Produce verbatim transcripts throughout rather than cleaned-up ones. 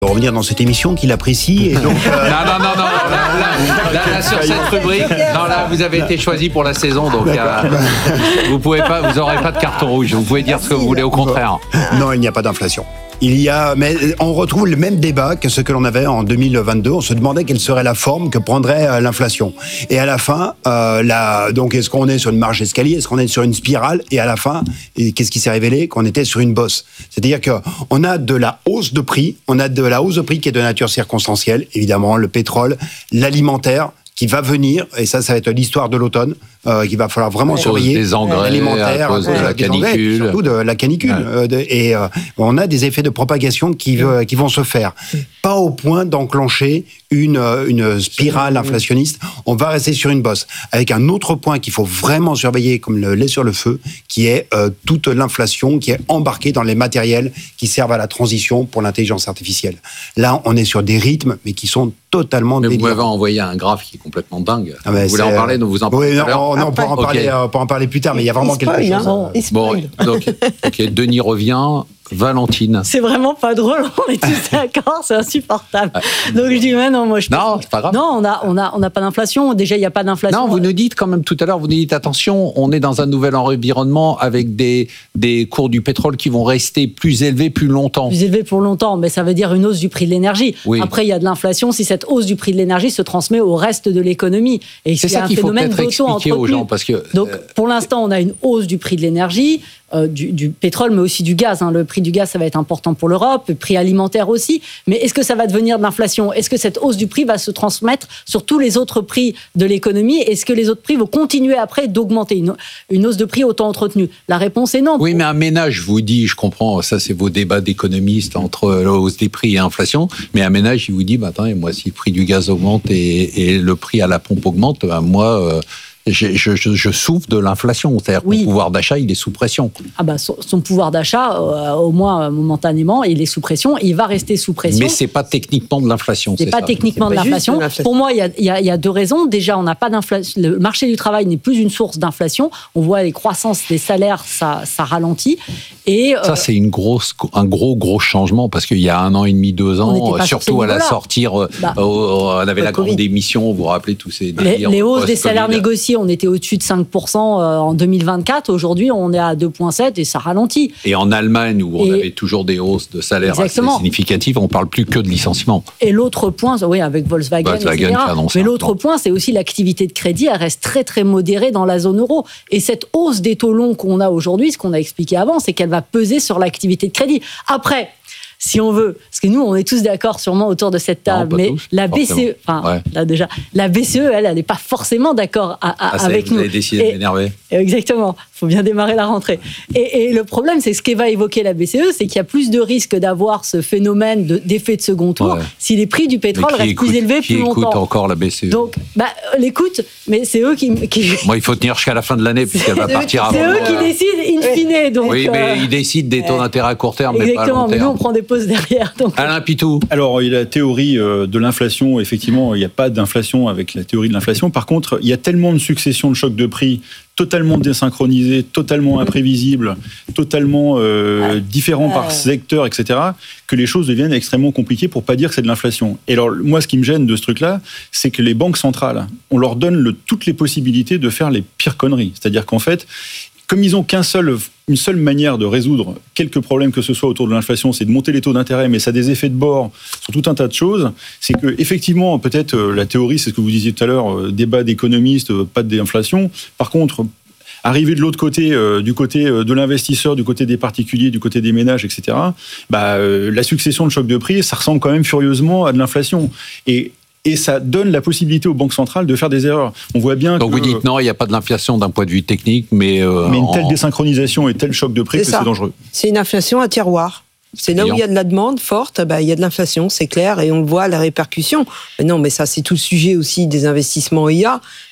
revenir dans cette émission qu'il apprécie et donc euh... non non non non là, là, là, là sur cette rubrique non là vous avez été choisi pour la saison donc euh, vous pouvez pas vous aurez pas de carton rouge, vous pouvez dire ce que vous voulez, au contraire. Non, il n'y a pas d'inflation. Il y a, mais on retrouve le même débat que ce que l'on avait en deux mille vingt-deux. On se demandait quelle serait la forme que prendrait euh, l'inflation. Et à la fin, euh, la, donc est-ce qu'on est sur une marche d'escalier, est-ce qu'on est sur une spirale? Et à la fin, et qu'est-ce qui s'est révélé? Qu'on était sur une bosse. C'est-à-dire que on a de la hausse de prix, on a de la hausse de prix qui est de nature circonstancielle, évidemment le pétrole, l'alimentaire qui va venir, et ça, ça va être l'histoire de l'automne, euh, qu'il va falloir vraiment ouais, surveiller. Des engrais, alimentaires, à cause de la canicule. Engrais, surtout de la canicule. Ouais. Euh, de, et euh, on a des effets de propagation qui, euh, qui vont se faire. Pas au point d'enclencher une, une spirale inflationniste. On va rester sur une bosse. Avec un autre point qu'il faut vraiment surveiller comme le lait sur le feu, qui est euh, toute l'inflation qui est embarquée dans les matériels qui servent à la transition pour l'intelligence artificielle. Là, on est sur des rythmes, mais qui sont totalement mais délirants. Vous m'avez envoyé un graphe qui est complètement dingue. Ah vous voulez en parler? Donc vous en parlez oui, tout à l'heure. Non, non, on pourra en, parler, euh, en parler plus tard, mais il y a vraiment quelque chose. Hein. Bon, donc, ok, Denis revient. Valentine. C'est vraiment pas drôle, on est tous d'accord, c'est insupportable. Donc je dis, mais non, moi je pense... Non, c'est pas grave. Non, on n'a on a, on a pas d'inflation, déjà il n'y a pas d'inflation. Non, vous nous dites quand même tout à l'heure, vous nous dites, attention, on est dans un nouvel environnement avec des, des cours du pétrole qui vont rester plus élevés plus longtemps. Plus élevés pour longtemps, mais ça veut dire une hausse du prix de l'énergie. Oui. Après, il y a de l'inflation si cette hausse du prix de l'énergie se transmet au reste de l'économie. Et c'est ça qu'il faut peut-être expliquer aux gens. Parce que, Donc, pour l'instant, on a une hausse du prix de l'énergie, euh, du, du pétrole, mais aussi du gaz. Hein. Le prix du gaz, ça va être important pour l'Europe, le prix alimentaire aussi. Mais est-ce que ça va devenir de l'inflation? Est-ce que cette hausse du prix va se transmettre sur tous les autres prix de l'économie? Est-ce que les autres prix vont continuer après d'augmenter? Une, une hausse de prix autant entretenue? La réponse est non. Oui, mais un ménage, je vous dis, je comprends, ça c'est vos débats d'économistes entre la hausse des prix et l'inflation, mais un ménage, il vous dit, bah, attendez, moi si le prix du gaz augmente et, et le prix à la pompe augmente, bah, moi... Euh, Je, je, je souffre de l'inflation, c'est-à-dire oui. que mon pouvoir d'achat, il est sous pression. Ah bah, son, son pouvoir d'achat, euh, au moins euh, momentanément, il est sous pression, il va rester sous pression. Mais c'est pas techniquement de l'inflation, c'est, c'est pas ça. techniquement c'est de, pas l'inflation. de l'inflation. Pour moi, il y a, il y a, il y a deux raisons. Déjà, on n'a pas d'inflation. Le marché du travail n'est plus une source d'inflation. On voit les croissances des salaires, ça, ça ralentit. Et ça, euh, c'est une grosse, un gros, gros changement parce qu'il y a un an et demi, deux ans, surtout à la sortie, bah, euh, on avait la grande émission, vous vous rappelez tous ces les, les hausses des salaires négociés. On était au-dessus de cinq pour cent en deux mille vingt-quatre. Aujourd'hui, on est à deux virgule sept et ça ralentit. Et en Allemagne, où on et avait toujours des hausses de salaire exactement. assez significatives, on ne parle plus que de licenciements. Et l'autre point, oui, avec Volkswagen, Volkswagen et cetera. Mais l'autre point, c'est aussi l'activité de crédit. Elle reste très, très modérée dans la zone euro. Et cette hausse des taux longs qu'on a aujourd'hui, ce qu'on a expliqué avant, c'est qu'elle va peser sur l'activité de crédit. Après... Si on veut, parce que nous, on est tous d'accord sûrement autour de cette table, non, mais tous, la B C E, enfin, ouais. là déjà, la B C E, elle, elle n'est pas forcément d'accord à, à, ah, avec vous nous. Vous avez décidé et, de m'énerver. Exactement. Il faut bien démarrer la rentrée. Et, et le problème, c'est que ce qu'va évoquer la B C E, c'est qu'il y a plus de risques d'avoir ce phénomène de, d'effet de second tour ouais. si les prix du pétrole restent écoute, plus élevés plus longtemps. Qui écoute encore la B C E? Donc, bah, l'écoute, mais c'est eux qui. qui... Moi, il faut tenir jusqu'à la fin de l'année puisqu'elle va partir avant. C'est eux qui décident in fine. Donc, oui, mais euh... ils décident des taux d'intérêt à court terme, mais pas à long terme. Exactement. Mais nous, on prend des pauses derrière. Donc... Alain Pitou. Alors, il y a la théorie de l'inflation. Effectivement, il n'y a pas d'inflation avec la théorie de l'inflation. Par contre, il y a tellement de successions de chocs de prix totalement désynchronisés, totalement imprévisibles, totalement euh, différents par secteur, et cetera, que les choses deviennent extrêmement compliquées pour ne pas dire que c'est de l'inflation. Et alors, moi, ce qui me gêne de ce truc-là, c'est que les banques centrales, on leur donne le, toutes les possibilités de faire les pires conneries. C'est-à-dire qu'en fait, comme ils n'ont qu'un seul, une seule manière de résoudre quelques problèmes que ce soit autour de l'inflation, c'est de monter les taux d'intérêt, mais ça a des effets de bord sur tout un tas de choses, c'est que effectivement, peut-être la théorie, c'est ce que vous disiez tout à l'heure, débat d'économistes, pas d'inflation. Par contre, arriver de l'autre côté, euh, du côté de l'investisseur, du côté des particuliers, du côté des ménages, et cetera, bah, euh, la succession de chocs de prix, ça ressemble quand même furieusement à de l'inflation. Et Et ça donne la possibilité aux banques centrales de faire des erreurs. On voit bien Donc que... vous dites non, il n'y a pas de l'inflation d'un point de vue technique, mais... Euh, mais une telle en... désynchronisation et tel choc de prix c'est que ça. c'est dangereux. C'est une inflation à tiroir. C'est là où il y a de la demande forte, bah, il y a de l'inflation, c'est clair, et on le voit, la répercussion. Mais non, mais ça, c'est tout le sujet aussi des investissements I A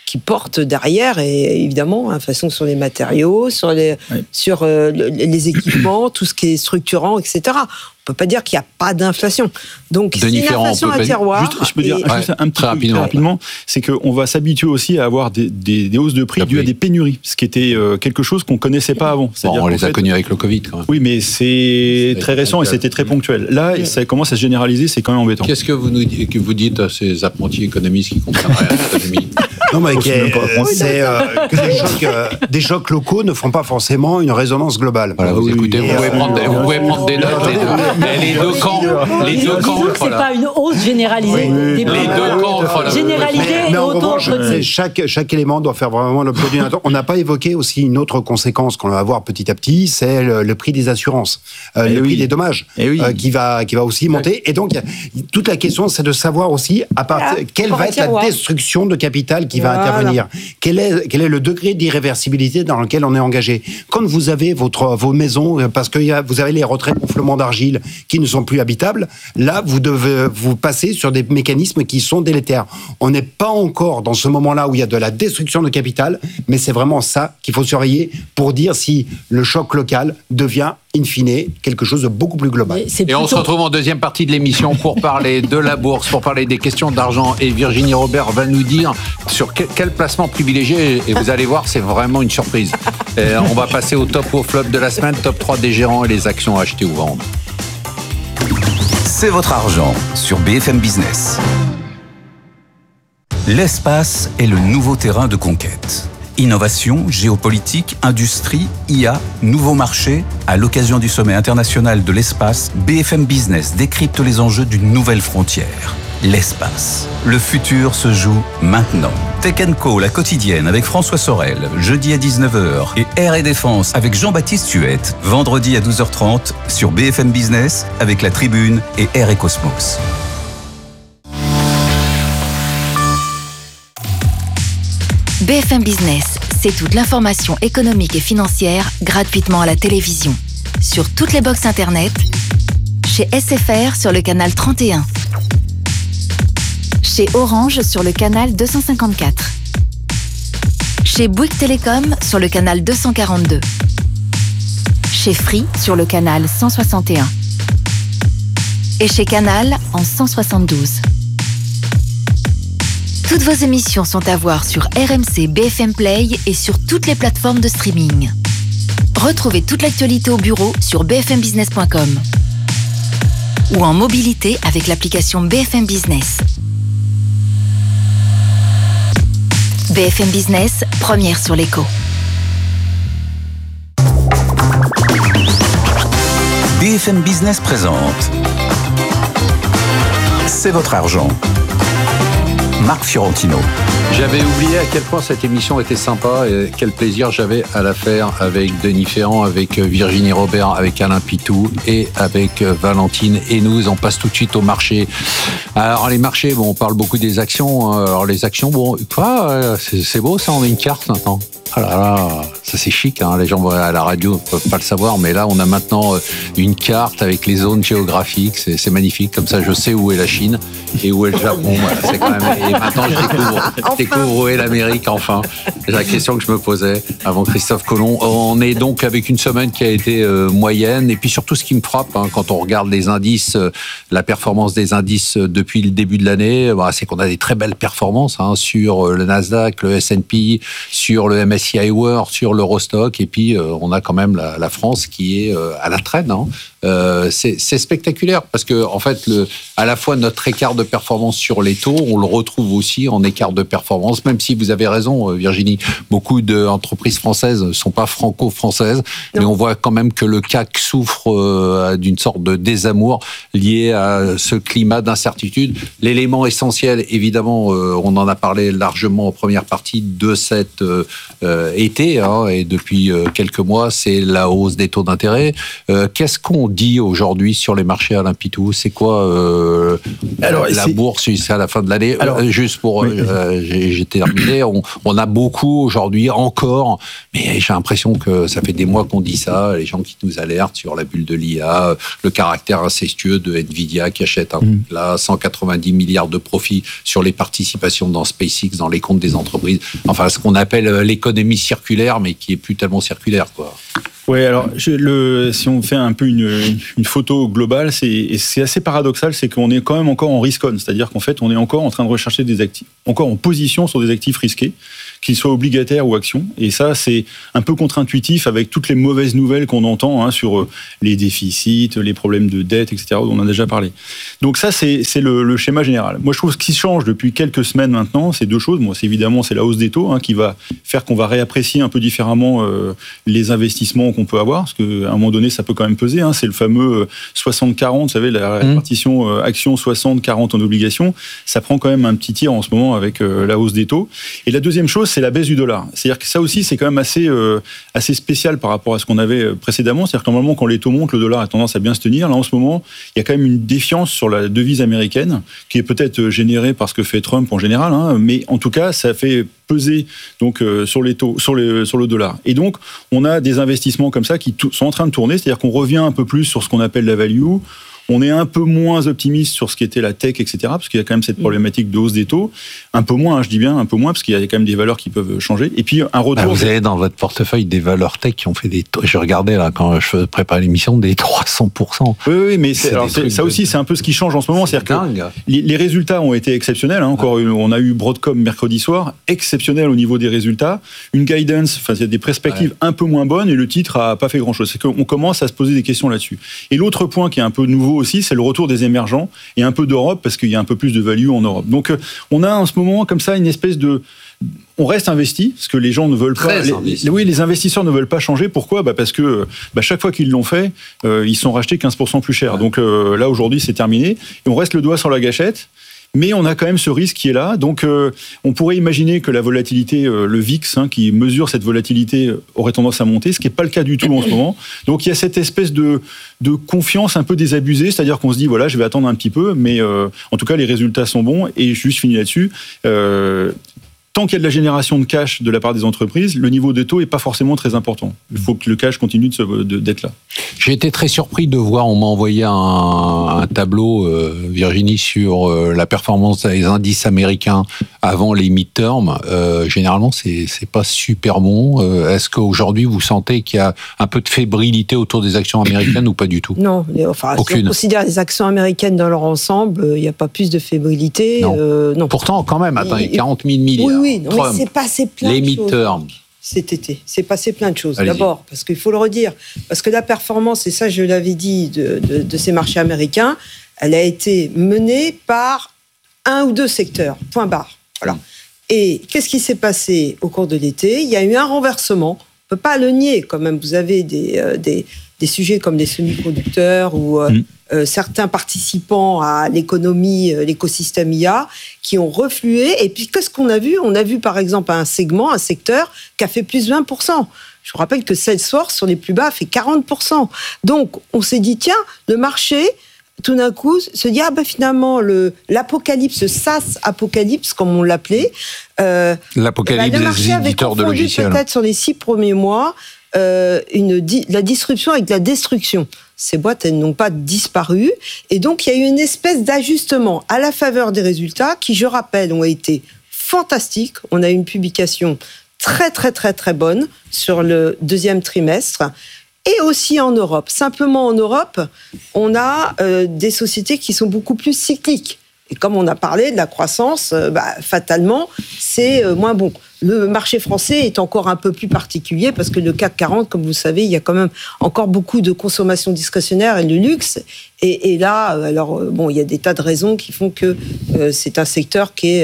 qui porte derrière, et évidemment, l'inflation sur les matériaux, sur les, oui. sur euh, les équipements, tout ce qui est structurant, et cetera. On ne peut pas dire qu'il n'y a pas d'inflation. Donc, c'est une inflation à tiroir. Juste, je peux dire et... juste un petit très rapidement, rapidement c'est qu'on va s'habituer aussi à avoir des, des, des hausses de prix dues à des pénuries, ce qui était euh, quelque chose qu'on ne connaissait pas avant. Bon, on les a fait... connus avec le Covid, quand même. Oui, mais c'est, c'est très récent et c'était très ponctuel. Là, oui. ça commence à se généraliser, c'est quand même embêtant. Qu'est-ce que vous, nous, que vous dites à ces apprentis économistes qui comprennent rien à l'économie? Non, mais euh, c'est euh, que des chocs, euh, des chocs locaux ne font pas forcément une résonance globale. Voilà, vous oui, écoutez, vous, euh, pouvez prendre, vous pouvez prendre des notes, les deux, mais les deux camps, les deux camps. C'est voilà. Pas une hausse généralisée. Oui, des les deux camps. Voilà. Généralisée mais, mais en revanche, c'est chaque chaque élément doit faire vraiment l'objet d'une attention. On n'a pas évoqué aussi une autre conséquence qu'on va avoir petit à petit, c'est le, le prix des assurances, euh, le oui. prix des dommages, oui. euh, qui va qui va aussi monter. Et donc toute la question, c'est de savoir aussi à part voilà. quelle va être la destruction de capital qui va voilà. intervenir. Quel est, quel est le degré d'irréversibilité dans lequel on est engagé? Quand vous avez votre, vos maisons, parce que y a, vous avez les retraits gonflements d'argile qui ne sont plus habitables, là, vous devez vous passer sur des mécanismes qui sont délétères. On n'est pas encore dans ce moment-là où il y a de la destruction de capital, mais c'est vraiment ça qu'il faut surveiller pour dire si le choc local devient in fine, quelque chose de beaucoup plus global. Et plutôt... on se retrouve en deuxième partie de l'émission pour parler de la bourse, pour parler des questions d'argent. Et Virginie Robert va nous dire sur quel, quel placement privilégié. Et vous allez voir, c'est vraiment une surprise. Et on va passer au top ou au flop de la semaine, top trois des gérants et les actions à acheter ou vendre. C'est votre argent sur B F M Business. L'espace est le nouveau terrain de conquête. Innovation, géopolitique, industrie, I A, nouveaux marchés. À l'occasion du sommet international de l'espace, B F M Business décrypte les enjeux d'une nouvelle frontière. L'espace. Le futur se joue maintenant. Tech and Co, la quotidienne avec François Sorel, jeudi à dix-neuf heures. Et Air et Défense avec Jean-Baptiste Huette, vendredi à douze heures trente sur B F M Business avec La Tribune et Air et Cosmos. B F M Business, c'est toute l'information économique et financière gratuitement à la télévision. Sur toutes les box internet, chez S F R sur le canal trente et un, chez Orange sur le canal deux cent cinquante-quatre, chez Bouygues Télécom sur le canal deux cent quarante-deux, chez Free sur le canal cent soixante et un et chez Canal en cent soixante-douze. Toutes vos émissions sont à voir sur R M C B F M Play et sur toutes les plateformes de streaming. Retrouvez toute l'actualité au bureau sur b f m business point com ou en mobilité avec l'application B F M Business. B F M Business, première sur l'écho. B F M Business présente C'est votre argent. Marc Fiorentino. J'avais oublié à quel point cette émission était sympa et quel plaisir j'avais à la faire avec Denis Ferrand, avec Virginie Robert, avec Alain Pitou et avec Valentine Hénouz. On passe tout de suite au marché. Alors les marchés, bon, on parle beaucoup des actions. Alors les actions, bon, quoi, c'est, c'est beau ça, on a une carte maintenant. Ah là là, ça c'est chic, hein. Les gens à la radio ne peuvent pas le savoir, mais là on a maintenant une carte avec les zones géographiques, c'est, c'est magnifique, comme ça je sais où est la Chine et où est le Japon, voilà, c'est quand même... Et maintenant je découvre, je découvre où est l'Amérique, enfin. C'est la question que je me posais avant Christophe Colomb. On est donc avec une semaine qui a été euh, moyenne, et puis surtout ce qui me frappe, hein, quand on regarde les indices, euh, la performance des indices depuis le début de l'année, bah, c'est qu'on a des très belles performances, hein, sur le Nasdaq, le S and P, sur le M S C I World, sur l'Eurostock, et puis euh, on a quand même la, la France qui est euh, à la traîne. Hein. Euh, c'est, c'est spectaculaire parce que en fait, le, à la fois notre écart de performance sur les taux, on le retrouve aussi en écart de performance. Même si vous avez raison, Virginie, beaucoup d'entreprises françaises ne sont pas franco-françaises, non. Mais on voit quand même que le C A C souffre euh, d'une sorte de désamour lié à ce climat d'incertitude. L'élément essentiel, évidemment, euh, on en a parlé largement en première partie de cet euh, euh, été, hein, et depuis euh, quelques mois, c'est la hausse des taux d'intérêt. Euh, qu'est-ce qu'on dit aujourd'hui sur les marchés, Alain Pitou? C'est quoi euh, Alors, la c'est... bourse jusqu'à la fin de l'année? Alors, euh, Juste pour... Oui. Euh, j'ai, j'ai terminé. On, on a beaucoup aujourd'hui, encore, mais j'ai l'impression que ça fait des mois qu'on dit ça, les gens qui nous alertent sur la bulle de l'I A, le caractère incestueux de Nvidia qui achète un, mmh. là, cent quatre-vingt-dix milliards de profits sur les participations dans SpaceX, dans les comptes des entreprises. Enfin, ce qu'on appelle l'économie circulaire, mais qui est plus tellement circulaire, quoi. Oui, alors je, le, si on fait un peu une, une photo globale, c'est, et c'est assez paradoxal, c'est qu'on est quand même encore en risk-on, c'est-à-dire qu'en fait, on est encore en train de rechercher des actifs, encore en position sur des actifs risqués, qu'ils soient obligataires ou actions. Et ça, c'est un peu contre-intuitif avec toutes les mauvaises nouvelles qu'on entend hein, sur les déficits, les problèmes de dette, et cetera, dont on a déjà parlé. Donc ça, c'est, c'est le, le schéma général. Moi, je trouve que ce qui change depuis quelques semaines maintenant, c'est deux choses. Moi, c'est évidemment, c'est la hausse des taux hein, qui va faire qu'on va réapprécier un peu différemment euh, les investissements qu'on peut avoir, parce qu'à un moment donné, ça peut quand même peser. Hein. C'est le fameux soixante quarante, vous savez, la répartition euh, action soixante quarante en obligations. Ça prend quand même un petit tir en ce moment avec euh, la hausse des taux. Et la deuxième chose, c'est la baisse du dollar. C'est-à-dire que ça aussi, c'est quand même assez, euh, assez spécial par rapport à ce qu'on avait précédemment. C'est-à-dire que normalement, quand les taux montent, le dollar a tendance à bien se tenir. Là, en ce moment, il y a quand même une défiance sur la devise américaine, qui est peut-être générée par ce que fait Trump en général, hein, mais en tout cas, ça fait peser donc euh, sur les taux, sur, les, sur le dollar. Et donc, on a des investissements comme ça qui t- sont en train de tourner. C'est-à-dire qu'on revient un peu plus sur ce qu'on appelle la value. On est un peu moins optimiste sur ce qui était la tech, et cetera, parce qu'il y a quand même cette problématique de hausse des taux. Un peu moins, hein, je dis bien un peu moins, parce qu'il y a quand même des valeurs qui peuvent changer. Et puis, un retour... Ah, vous avez dans votre portefeuille des valeurs tech qui ont fait des taux... Je regardais, là, quand je préparais l'émission, des trois cents pour cent. Oui, oui, mais c'est, alors, c'est, ça aussi, c'est un peu ce qui change en ce moment. C'est C'est-à-dire dingue. Que les, les résultats ont été exceptionnels. Hein. Encore, ah. On a eu Broadcom mercredi soir, exceptionnel au niveau des résultats. Une guidance, enfin, il y a des perspectives ouais. un peu moins bonnes, et le titre a pas fait grand-chose. C'est qu'on commence à se poser des questions là-dessus. Et l'autre point qui est un peu nouveau aussi, c'est le retour des émergents et un peu d'Europe, parce qu'il y a un peu plus de value en Europe. Donc, on a en ce moment, comme ça, une espèce de... On reste investi, parce que les gens ne veulent pas... Les, oui, les investisseurs ne veulent pas changer. Pourquoi ? Bah parce que bah chaque fois qu'ils l'ont fait, euh, ils sont rachetés quinze pour cent plus cher. Ouais. Donc euh, là, aujourd'hui, c'est terminé. Et on reste le doigt sur la gâchette. Mais on a quand même ce risque qui est là. Donc, euh, on pourrait imaginer que la volatilité, euh, le V I X, hein, qui mesure cette volatilité, aurait tendance à monter, ce qui n'est pas le cas du tout en ce moment. Donc, il y a cette espèce de, de confiance un peu désabusée, c'est-à-dire qu'on se dit, voilà, je vais attendre un petit peu, mais euh, en tout cas, les résultats sont bons. Et je juste fini là-dessus. Euh, Tant qu'il y a de la génération de cash de la part des entreprises, le niveau de taux n'est pas forcément très important. Il faut que le cash continue de se, de, d'être là. J'ai été très surpris de voir, on m'a envoyé un, un tableau, euh, Virginie, sur euh, la performance des indices américains avant les midterms. Euh, généralement, c'est, c'est pas super bon. Euh, est-ce qu'aujourd'hui, vous sentez qu'il y a un peu de fébrilité autour des actions américaines ou pas du tout ? Non, enfin, aucune. Si on considère les actions américaines dans leur ensemble, il n'y a pas plus de fébrilité. Non. Euh, non. Pourtant, quand même, attends, il y a quarante mille milliards. Oui, oui, non, mais c'est passé plein les de choses. Les midterms. Cet été, c'est passé plein de choses. Allez-y. D'abord, parce qu'il faut le redire, parce que la performance, et ça je l'avais dit, de, de, de ces marchés américains, elle a été menée par un ou deux secteurs, point barre. Voilà. Et qu'est-ce qui s'est passé au cours de l'été ? Il y a eu un renversement, on ne peut pas le nier quand même, vous avez des, euh, des, des sujets comme les semi-conducteurs ou... Euh, mmh. Euh, certains participants à l'économie, euh, l'écosystème I A, qui ont reflué. Et puis, qu'est-ce qu'on a vu ? On a vu, par exemple, un segment, un secteur qui a fait plus de vingt pour cent. Je vous rappelle que Salesforce, sur les plus bas, a fait quarante pour cent. Donc, on s'est dit, tiens, le marché, tout d'un coup, se dit, ah ben finalement, le, l'apocalypse, SaaS apocalypse, comme on l'appelait, euh, l'apocalypse ben, des éditeurs de logiciels. Peut-être sur les six premiers mois, euh, une, la disruption avec la destruction. Ces boîtes, elles n'ont pas disparu. Et donc, il y a eu une espèce d'ajustement à la faveur des résultats qui, je rappelle, ont été fantastiques. On a eu une publication très, très, très, très bonne sur le deuxième trimestre. Et aussi en Europe. Simplement, en Europe, on a euh, des sociétés qui sont beaucoup plus cycliques. Et comme on a parlé de la croissance, euh, bah, fatalement, c'est euh, moins bon. Le marché français est encore un peu plus particulier parce que le C A C quarante, comme vous savez, il y a quand même encore beaucoup de consommation discrétionnaire et de luxe. Et, et là, alors bon, il y a des tas de raisons qui font que euh, c'est un secteur qui est euh,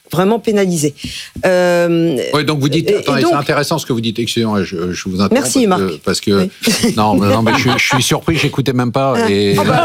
vraiment pénalisés. Euh, oui, donc vous dites, et, attendez, et donc, c'est intéressant ce que vous dites, excusez-moi, je, je vous interromps. Merci parce Marc. Que, parce que, oui. non, non, mais je, je suis surpris, j'écoutais même pas. Et, et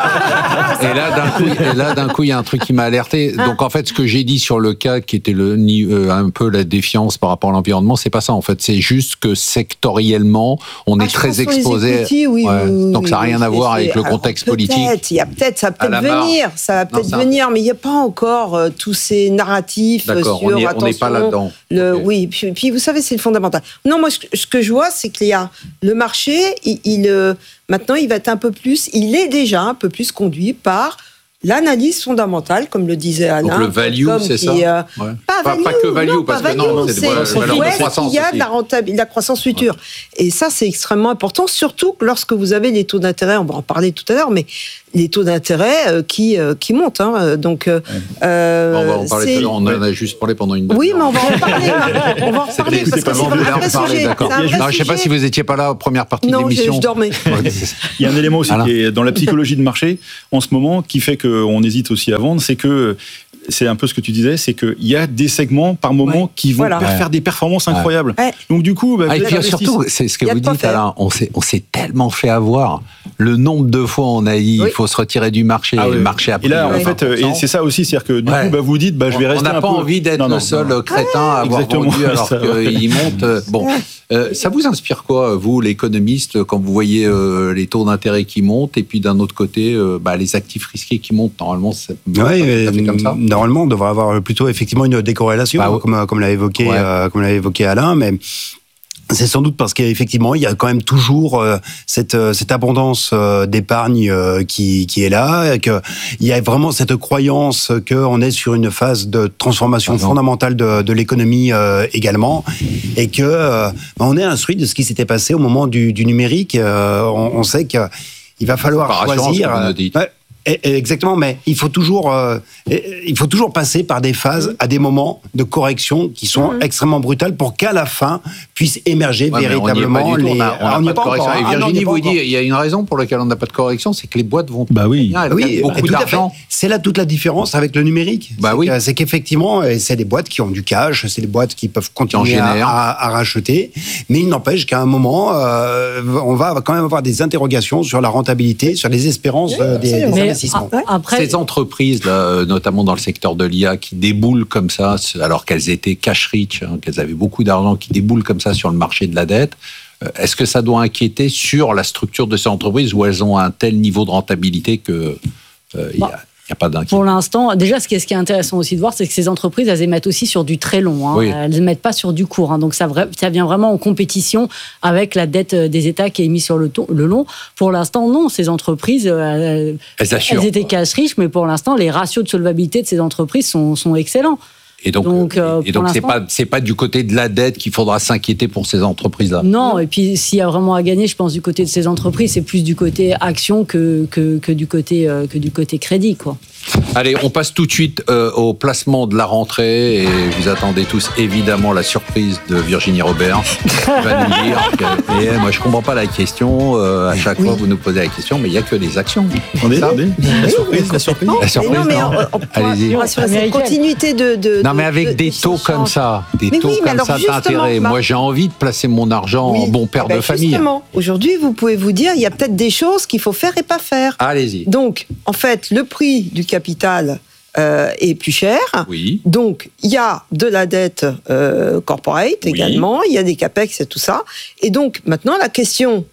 là, d'un coup, et là, d'un coup, il y a un truc qui m'a alerté. Donc, en fait, ce que j'ai dit sur le cas qui était le, euh, un peu la défiance par rapport à l'environnement, c'est pas ça, en fait. C'est juste que sectoriellement, on ah, est très exposé. Equity, oui, ouais. oui, donc, ça n'a rien à voir avec le contexte politique. Il y a peut-être, ça va peut-être venir, ça va peut-être venir, mais il n'y a pas encore euh, tous ces narratifs D'accord, sur on est, attention. On n'est pas là-dedans. Le, okay. Oui, puis, puis vous savez, c'est le fondamental. Non, moi, ce, ce que je vois, c'est qu'il y a le marché, il, il, euh, maintenant, il va être un peu plus, il est déjà un peu plus conduit par l'analyse fondamentale, comme le disait Alain. Donc le value, c'est qui, ça euh, ouais. Pas, pas, value, pas que value, non, parce pas que value, non, c'est, c'est, de valeur de croissance. Il y a aussi. de la, rentabilité, de la croissance future. Ouais. Et ça, c'est extrêmement important, surtout lorsque vous avez les taux d'intérêt, on va en parler tout à l'heure, mais les taux d'intérêt euh, qui, euh, qui montent. Hein, donc, euh, euh, on va en parler tout à l'heure, on en a juste parlé pendant une demi-heure. Oui, mais on va en parler. on va en parler parce que c'est un vrai sujet. Je ne sais pas si vous n'étiez pas là la première partie de l'émission. Non, je dormais. Il y a un élément aussi qui est dans la psychologie de marché, en ce moment, qui fait qu'on hésite aussi à vendre, c'est que c'est un peu ce que tu disais, c'est qu'il y a des segments par moment ouais. qui vont voilà. faire des performances incroyables. Ouais. Donc du coup, bah, ah, et puis surtout, c'est ce que vous dites, Alain, on s'est, on s'est tellement fait avoir. Le nombre de fois on a dit, oui. il faut se retirer du marché, ah, oui. le marché a pris. Et là, en fait, et c'est ça aussi, c'est-à-dire que du ouais. coup, bah, vous dites, bah, je vais rester un peu. On n'a pas envie d'être non, non, le seul non. crétin à avoir vendu alors qu'il monte. Bon, euh, ça vous inspire quoi, vous, l'économiste, quand vous voyez euh, les taux d'intérêt qui montent et puis d'un autre côté, euh, bah, les actifs risqués qui montent. Normalement, c'est ouais, ça fait comme ça. Normalement, on devrait avoir plutôt effectivement une décorrélation, bah, comme, comme l'a évoqué, ouais. euh, comme l'a évoqué Alain, mais c'est sans doute parce qu'effectivement, il y a quand même toujours euh, cette, euh, cette abondance euh, d'épargne euh, qui, qui est là, et qu'il y a vraiment cette croyance qu'on est sur une phase de transformation ah fondamentale de, de l'économie euh, également, et que euh, on est instruit de ce qui s'était passé au moment du, du numérique. Euh, on, on sait qu'il va falloir choisir. Euh, Exactement, mais il faut toujours, euh, il faut toujours passer par des phases, mmh. à des moments de correction qui sont mmh. extrêmement brutales pour qu'à la fin puissent émerger ouais, véritablement les. On n'a pas de correction. Et Virginie vous dit, il y a une raison pour laquelle on n'a pas de correction, c'est que les boîtes vont. Bah oui. Elles oui, beaucoup d'argent. C'est là toute la différence avec le numérique. Bah c'est oui. Que, c'est qu'effectivement, c'est des boîtes qui ont du cash, c'est des boîtes qui peuvent continuer à, à, à racheter, mais il n'empêche qu'à un moment, euh, on va quand même avoir des interrogations sur la rentabilité, sur les espérances oui, des, des investissements. Après, ces entreprises, là, notamment dans le secteur de l'I A, qui déboulent comme ça, alors qu'elles étaient cash rich, hein, qu'elles avaient beaucoup d'argent, qui déboulent comme ça sur le marché de la dette, est-ce que ça doit inquiéter sur la structure de ces entreprises où elles ont un tel niveau de rentabilité que euh, il y a Il n'y a pas d'inquiétude. Pour l'instant, déjà, ce qui est, ce qui est intéressant aussi de voir, c'est que ces entreprises, elles émettent aussi sur du très long. Hein. Oui. Elles n'émettent pas sur du court. Hein. Donc, ça, ça vient vraiment en compétition avec la dette des États qui est émise sur le, ton, le long. Pour l'instant, non. Ces entreprises, elles, elles, elles étaient cash riches, mais pour l'instant, les ratios de solvabilité de ces entreprises sont, sont excellents. Et donc, donc, euh, et donc c'est pas c'est pas du côté de la dette qu'il faudra s'inquiéter pour ces entreprises-là. Non, et puis s'il y a vraiment à gagner, je pense du côté de ces entreprises, c'est plus du côté action que que, que du côté euh, que du côté crédit, quoi. Allez, on passe tout de suite euh, au placement de la rentrée et vous attendez tous évidemment la surprise de Virginie Robert qui va nous dire que, et moi je comprends pas la question, euh, à chaque oui. fois vous nous posez la question, mais il y a que des actions. On est là, la surprise, la surprise. La surprise, non, mais non. on, on allez-y. Sur cette continuité de, de non mais avec de, des taux comme ça, des mais taux oui, comme ça d'intérêt. Bah, moi j'ai envie de placer mon argent oui. en bon père bah, de famille. Justement, aujourd'hui vous pouvez vous dire il y a peut-être des choses qu'il faut faire et pas faire. Allez-y. Donc en fait le prix du capital Euh, est plus cher. Oui. Donc, il y a de la dette euh, corporate oui. également, il y a des capex et tout ça. Et donc, maintenant, la question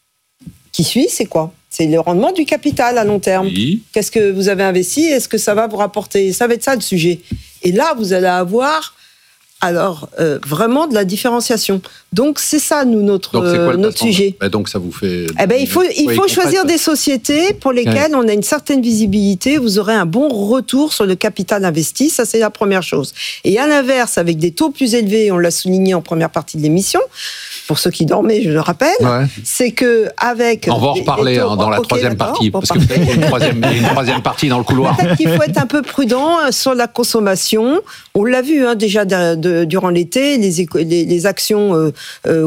qui suit, c'est quoi ? C'est le rendement du capital à long terme. Oui. Qu'est-ce que vous avez investi ? Est-ce que ça va vous rapporter ? Ça va être ça le sujet. Et là, vous allez avoir alors euh, vraiment de la différenciation. Donc c'est ça nous notre euh, notre sujet. Bah, donc ça vous fait. Eh ben il faut il faut choisir des sociétés pour lesquelles ouais. on a une certaine visibilité. Vous aurez un bon retour sur le capital investi. Ça c'est la première chose. Et à l'inverse, avec des taux plus élevés, on l'a souligné en première partie de l'émission. pour ceux qui dormaient, je le rappelle, ouais. c'est que avec on va en reparler taux, hein, dans la okay, troisième partie, parce qu'il y a une troisième, une troisième partie dans le couloir. Peut-être qu'il faut être un peu prudent sur la consommation. On l'a vu hein, déjà de, de, durant l'été, les, les, les actions euh, euh,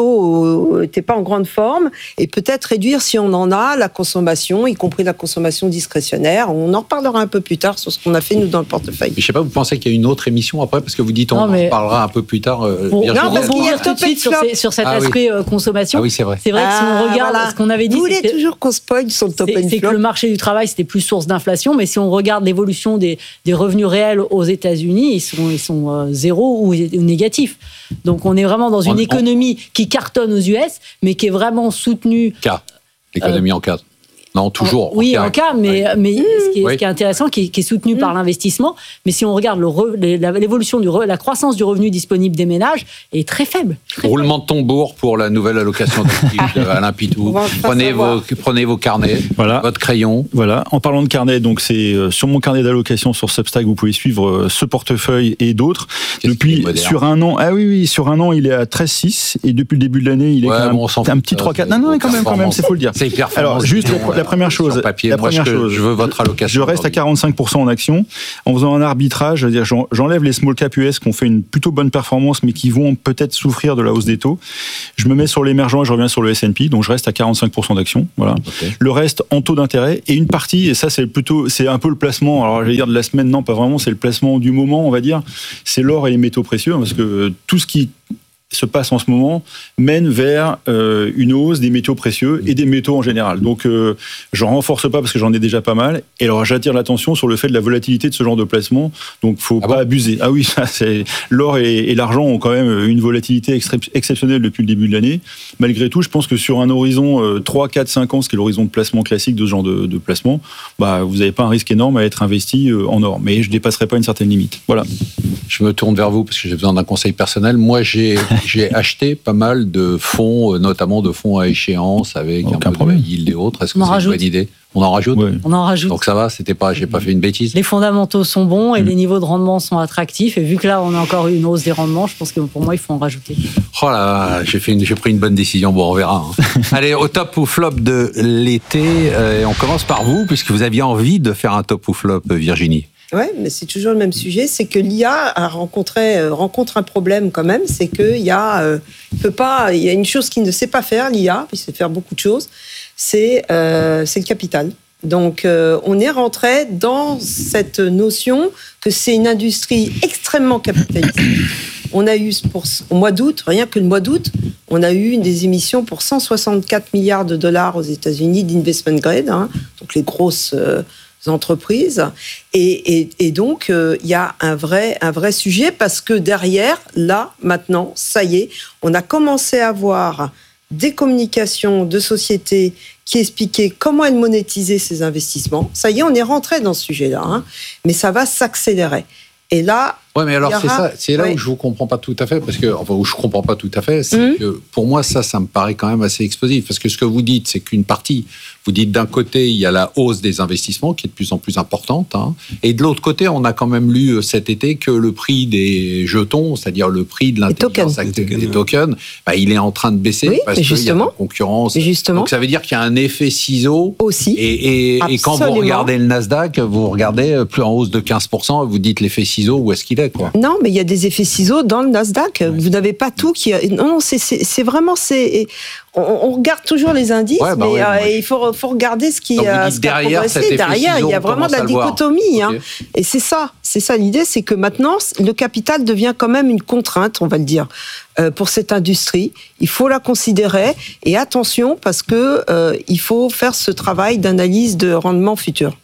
conso n'étaient pas en grande forme, et peut-être réduire, si on en a, la consommation, y compris la consommation discrétionnaire. On en reparlera un peu plus tard sur ce qu'on a fait, nous, dans le portefeuille. Je ne sais pas, vous pensez qu'il y a une autre émission après, parce que vous dites on non, mais... en parlera un peu plus tard. Euh, bon, non, parce qu'il y a tout de suite sur, ces, sur cet ah, aspect oui. consommation. Ah oui, c'est vrai. C'est vrai que si on regarde voilà. ce qu'on avait dit... Vous voulez toujours qu'on spoil sur le top and flop. C'est que le marché du travail, c'était plus source d'inflation, mais si on regarde l'évolution des, des revenus réels aux États-Unis, ils sont, ils sont euh, zéro ou, ou négatifs. Donc on est vraiment dans une on, économie on... qui cartonne aux U S, mais qui est vraiment soutenue... K, l'économie euh, en K. Non, toujours. En, oui, en cas, mais, oui. mais ce, qui est, oui. ce qui est intéressant, qui est, qui est soutenu mmh. par l'investissement, mais si on regarde le re, l'évolution, du re, la croissance du revenu disponible des ménages est très faible. Très Roulement faible. de tambour pour la nouvelle allocation d'actifs Alain Pitou. Prenez vos, prenez vos carnets, voilà. votre crayon. Voilà. En parlant de carnet, donc c'est sur mon carnet d'allocation sur Substack, vous pouvez suivre ce portefeuille et d'autres. Depuis, sur un an, ah oui, oui, sur un an, il est à treize virgule six et depuis le début de l'année, il est ouais, quand même bon, un petit trois quatre. Non, non, quand même, quand même, c'est faut le dire. C'est Alors, juste la première chose, papier, la moi, première je, chose, je veux votre allocation. Je reste à quarante-cinq pour cent en actions. En faisant un arbitrage, c'est-à-dire j'enlève les small cap U S qui ont fait une plutôt bonne performance, mais qui vont peut-être souffrir de la hausse des taux. Je me mets sur l'émergent et je reviens sur le S and P, donc je reste à quarante-cinq pour cent d'actions. Voilà. Okay. Le reste en taux d'intérêt et une partie, et ça c'est plutôt, c'est un peu le placement. Alors je vais dire de la semaine, non, pas vraiment, c'est le placement du moment, on va dire. C'est l'or et les métaux précieux, parce que tout ce qui se passe en ce moment mène vers euh, une hausse des métaux précieux et des métaux en général. Donc, euh, j'en renforce pas parce que j'en ai déjà pas mal. Et alors, j'attire l'attention sur le fait de la volatilité de ce genre de placement. Donc, faut ah pas bon abuser. Ah oui, ça, c'est l'or et, et l'argent ont quand même une volatilité exceptionnelle depuis le début de l'année. Malgré tout, je pense que sur un horizon euh, trois, quatre, cinq ans, ce qui est l'horizon de placement classique de ce genre de, de placement, bah, vous n'avez pas un risque énorme à être investi euh, en or. Mais je dépasserai pas une certaine limite. Voilà. Je me tourne vers vous parce que j'ai besoin d'un conseil personnel. Moi, j'ai J'ai acheté pas mal de fonds, notamment de fonds à échéance avec Aucun un peu problème. de yield et autres. Est-ce que c'est une bonne idée ? On en rajoute ouais. On en rajoute. Donc ça va, c'était pas, j'ai pas fait une bêtise. Les fondamentaux sont bons et mmh. les niveaux de rendement sont attractifs. Et vu que là, on a encore eu une hausse des rendements, je pense que pour moi, il faut en rajouter. Oh là, j'ai, fait une, j'ai pris une bonne décision. Bon, on verra. Hein. Allez, au top ou flop de l'été. Euh, on commence par vous, puisque vous aviez envie de faire un top ou flop, Virginie. Oui, mais c'est toujours le même sujet, c'est que l'I A a rencontré, euh, rencontre un problème quand même, c'est qu'il y a, euh, peut pas, il y a une chose qu'il ne sait pas faire, l'I A, il sait faire beaucoup de choses, c'est, euh, c'est le capital. Donc, euh, on est rentré dans cette notion que c'est une industrie extrêmement capitaliste. On a eu, pour, au mois d'août, rien que le mois d'août, on a eu des émissions pour cent soixante-quatre milliards de dollars aux États-Unis d'investment grade, hein, donc les grosses euh, entreprises. Et, et, et donc, il euh, y a un vrai, un vrai sujet parce que derrière, là, maintenant, ça y est, on a commencé à voir des communications de sociétés qui expliquaient comment elles monétisaient ces investissements. Ça y est, on est rentré dans ce sujet-là, hein, mais ça va s'accélérer. Et là, ouais, mais alors aura... c'est ça, c'est là ouais. où je vous comprends pas tout à fait, parce que enfin où je comprends pas tout à fait, c'est mmh. que pour moi ça, ça me paraît quand même assez explosif, parce que ce que vous dites, c'est qu'une partie, vous dites d'un côté il y a la hausse des investissements qui est de plus en plus importante, hein, et de l'autre côté on a quand même lu cet été que le prix des jetons, c'est-à-dire le prix de l'intelligence artificielle des tokens, bah, il est en train de baisser oui, parce qu'il y a une concurrence. Justement. Donc ça veut dire qu'il y a un effet ciseau. Aussi. Et, et, et quand vous regardez le Nasdaq, vous regardez plus en hausse de quinze pour cent, vous dites l'effet ciseau, où est-ce qu'il est quoi ? Non, mais il y a des effets ciseaux dans le Nasdaq. Ouais. Vous n'avez pas tout qui. Non, non, c'est, c'est, c'est vraiment. C'est... On, on regarde toujours les indices, ouais, bah mais ouais, euh, ouais. il faut, faut regarder ce qui, euh, ce qui a progressé. Derrière, il y a vraiment de la dichotomie. Okay. Hein. Et c'est ça, c'est ça l'idée, c'est que maintenant, le capital devient quand même une contrainte, on va le dire, euh, pour cette industrie. Il faut la considérer et attention parce que euh, il faut faire ce travail d'analyse de rendement futur.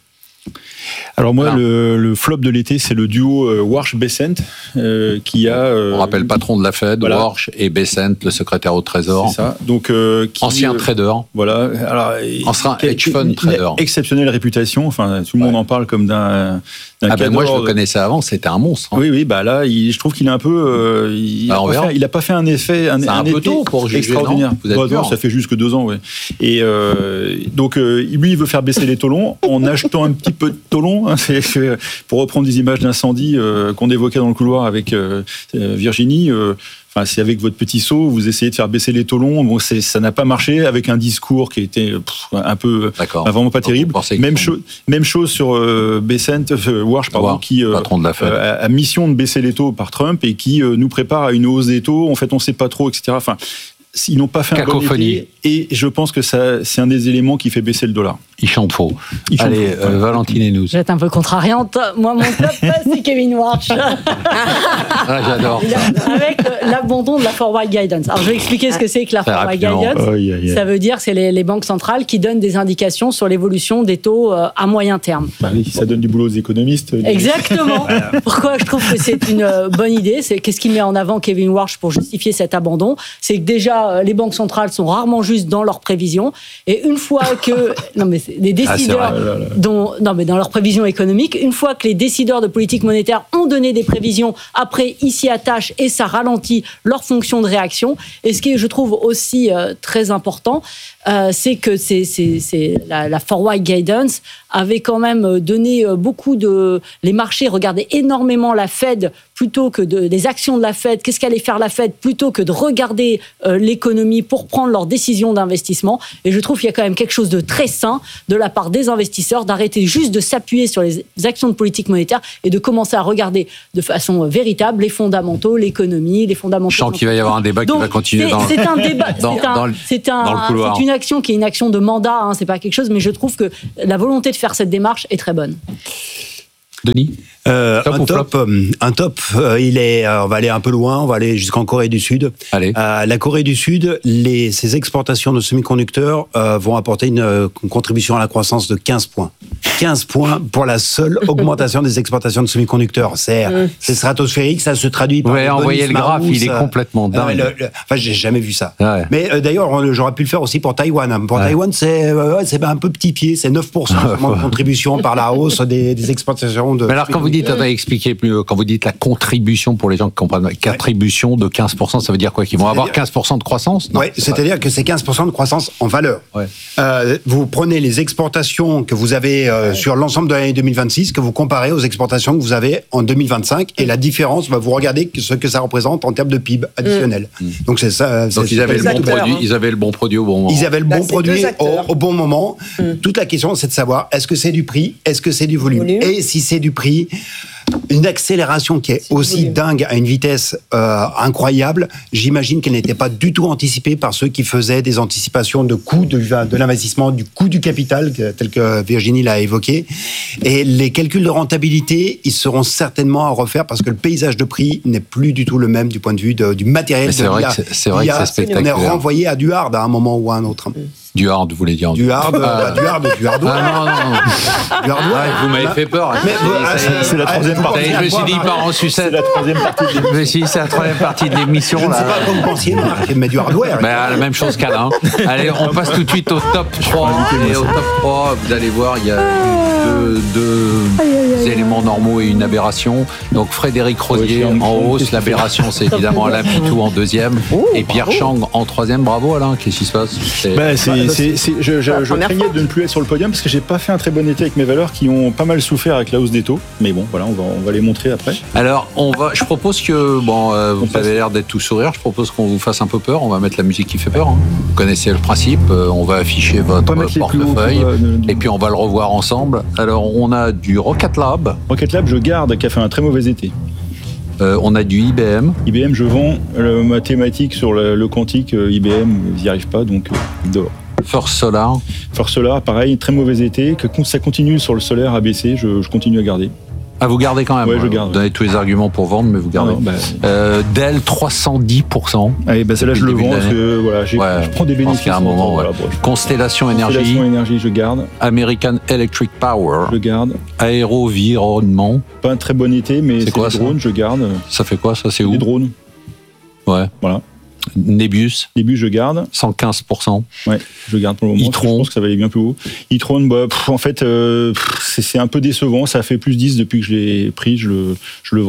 Alors moi, le, le flop de l'été, c'est le duo euh, Warsh-Bessent euh, qui a... Euh, On rappelle patron de la Fed, voilà. Warsh et Bessent, le secrétaire au Trésor. C'est ça. Donc, euh, qui, ancien euh, trader. Voilà. Alors, ancien hedge fund trader. Exceptionnelle réputation. Enfin, tout le monde ouais. en parle comme d'un... Ah ben moi je le connaissais avant, c'était un monstre. Hein. Oui oui, bah là, il, je trouve qu'il est un peu, euh, il, bah, a fait, il a pas fait un effet, un, c'est un, un peu tôt pour juger, extraordinaire. Non Vous êtes bah, non, ça fait juste que deux ans, ouais. Et euh, donc euh, lui, il veut faire baisser les taux longs en achetant un petit peu taux long. Hein, c'est, c'est, pour reprendre des images d'incendie euh, qu'on évoquait dans le couloir avec euh, Virginie. Euh, Enfin, c'est avec votre petit seau, vous essayez de faire baisser les taux longs. Bon, c'est, ça n'a pas marché avec un discours qui était pff, un peu, D'accord. vraiment pas terrible. Même, cho- même chose sur euh, Bessent, euh, Warsh, pardon, War, qui euh, euh, a, a mission de baisser les taux par Trump et qui euh, nous prépare à une hausse des taux. En fait, on sait pas trop, et cetera. Enfin, ils n'ont pas fait Cacophonie. un bon été, et je pense que ça, c'est un des éléments qui fait baisser le dollar. Ils chantent faux. Ils chantent Allez, faux. Euh, Valentine et nous. Je vais être un peu contrariante. Moi, mon top, c'est Kevin Warsh. Ah, j'adore. Avec l'abandon de la forward guidance. Alors, je vais expliquer ce que c'est que la Très forward rapidement. guidance. Oh, yeah, yeah. Ça veut dire que c'est les, les banques centrales qui donnent des indications sur l'évolution des taux euh, à moyen terme. Bah oui, ça donne du boulot aux économistes. Exactement. Pourquoi je trouve que c'est une euh, bonne idée, c'est qu'est-ce qu'il met en avant Kevin Warsh pour justifier cet abandon, c'est que déjà euh, les banques centrales sont rarement justes dans leurs prévisions, et une fois que non mais c'est, les décideurs Ah, vrai. dont non mais dans leurs prévisions économiques, une fois que les décideurs de politique monétaire ont donné des prévisions, après ils s'y attachent et ça ralentit leur fonction de réaction. Et ce qui est, je trouve aussi euh, très important, euh, c'est que c'est, c'est, c'est la, la forward guidance avait quand même donné beaucoup de... Les marchés regardaient énormément la Fed plutôt que de, des actions de la Fed. Qu'est-ce qu'allait faire la Fed plutôt que de regarder euh, l'économie pour prendre leurs décisions d'investissement. Et je trouve qu'il y a quand même quelque chose de très sain de la part des investisseurs d'arrêter juste de s'appuyer sur les actions de politique monétaire et de commencer à regarder de façon véritable les fondamentaux, l'économie, les fondamentaux. Je sens qu'il va y avoir un débat Donc, qui va continuer c'est, dans, c'est un débat, dans, c'est, un, dans le, c'est, un, dans le couloir. C'est une action qui est une action de mandat, hein, c'est pas quelque chose, mais je trouve que la volonté de faire cette démarche est très bonne. Denis Euh, Top un, ou top, euh, un top, euh, il est, euh, on va aller un peu loin, on va aller jusqu'en Corée du Sud. Allez. Euh, la Corée du Sud, les, ses exportations de semi-conducteurs euh, vont apporter une, euh, une contribution à la croissance de quinze points. quinze points pour la seule augmentation des exportations de semi-conducteurs. C'est, mmh. c'est stratosphérique, ça se traduit par... Vous avez envoyé le graphe, il est complètement dingue. Euh, le, le, enfin, j'ai jamais vu ça. Ouais. Mais euh, d'ailleurs, on, j'aurais pu le faire aussi pour Taïwan. Pour ouais. Taïwan, c'est, euh, c'est un peu petit pied, c'est neuf pour cent de contribution par la hausse des, des exportations de... Mais alors, quand vous dites, on a expliqué plus, quand vous dites la contribution, pour les gens qui comprennent, contribution de quinze pour cent, ça veut dire quoi? Qu'ils vont avoir quinze pour cent de croissance? Oui, c'est-à-dire pas... que c'est quinze pour cent de croissance en valeur. Ouais. Euh, vous prenez les exportations que vous avez euh, ouais. sur l'ensemble de l'année deux mille vingt-six, que vous comparez aux exportations que vous avez en deux mille vingt-cinq, et la différence, bah, vous regardez ce que ça représente en termes de P I B additionnel. Mmh. Donc c'est ça. Donc c'est, ils, avaient c'est le bon produit, ils avaient le bon produit au bon moment. Ils avaient le bon bah, produit au, au bon moment. Mmh. Toute la question, c'est de savoir, est-ce que c'est du prix, est-ce que c'est du volume, volume. Et si c'est du prix, une accélération qui est c'est aussi volume. Dingue à une vitesse euh, incroyable, j'imagine qu'elle n'était pas du tout anticipée par ceux qui faisaient des anticipations de coût de, de l'investissement, du coût du capital, tel que Virginie l'a évoqué. Et les calculs de rentabilité, ils seront certainement à refaire parce que le paysage de prix n'est plus du tout le même du point de vue de, du matériel. C'est, de vrai que c'est, c'est vrai que c'est spectaculaire. On est renvoyé à du hard à un moment ou à un autre. Du hard, vous voulez dire? Du hard, ah. du hard, du hardware. Ah non, non, non. Du hardware. Ah, vous m'avez fait peur. Mais, ah, c'est, c'est la troisième ah, partie. Je me suis dit, il part en sucette. C'est la troisième partie de l'émission. Mais si, c'est la troisième partie de l'émission. Je ne sais pas comment vous pensiez, Marc, mais du hardware. Bah, la même chose qu'Alain. Allez, on passe tout de suite au top trois. Et au top trois, vous allez voir, il y a deux, deux éléments normaux et une aberration. Donc Frédéric Rosier oui, en hausse. L'aberration, c'est évidemment Alain Pitou en deuxième. Oh, et Pierre bravo. Chang en troisième. Bravo Alain, qu'est-ce qui se passe? C'est... Bah, c'est, c'est, c'est, je je, je craignais fois. de ne plus être sur le podium parce que j'ai pas fait un très bon été avec mes valeurs qui ont pas mal souffert avec la hausse des taux. Mais bon, voilà, on va, on va les montrer après. Alors, on va, je propose que, bon, euh, vous avez l'air d'être tout sourire, je propose qu'on vous fasse un peu peur. On va mettre la musique qui fait peur. Hein. Vous connaissez le principe, euh, on va afficher votre portefeuille pour, euh, et puis on va le revoir ensemble. Alors, on a du Rocket Lab. Rocket Lab, je garde, qui a fait un très mauvais été. Euh, on a du I B M. I B M, je vends. Le mathématique sur le, le quantique, euh, I B M, ils n'y arrivent pas, donc euh, dehors. First Solar. First Solar, pareil, très mauvais été. Que ça continue sur le solaire à baisser, je, je continue à garder. Ah, vous gardez quand même. Ouais, je garde. Vous donnez tous les arguments pour vendre, mais vous gardez. Non, bah... euh, Dell trois cent dix pour cent. Allez, bah celle-là je le vends parce que voilà, j'ai, ouais, je prends des bénéfices. À un moment, ouais. Voilà, bon, Constellation Énergie. Constellation Énergie, je garde. American Electric Power. Je garde. Aérovironnement. Pas un très bon été, mais c'est, c'est quoi, des drones, je garde. Ça fait quoi, ça, c'est, c'est où? Des drones. Ouais. Voilà. Nebius. Nebius, je garde. cent quinze pour cent. Ouais, je garde pour le moment. E-Tron. Je pense que ça va aller bien plus haut. E-Tron, bah, pff, en fait, euh, pff, c'est, c'est un peu décevant. Ça a fait plus dix depuis que je l'ai pris, je le, je le vends.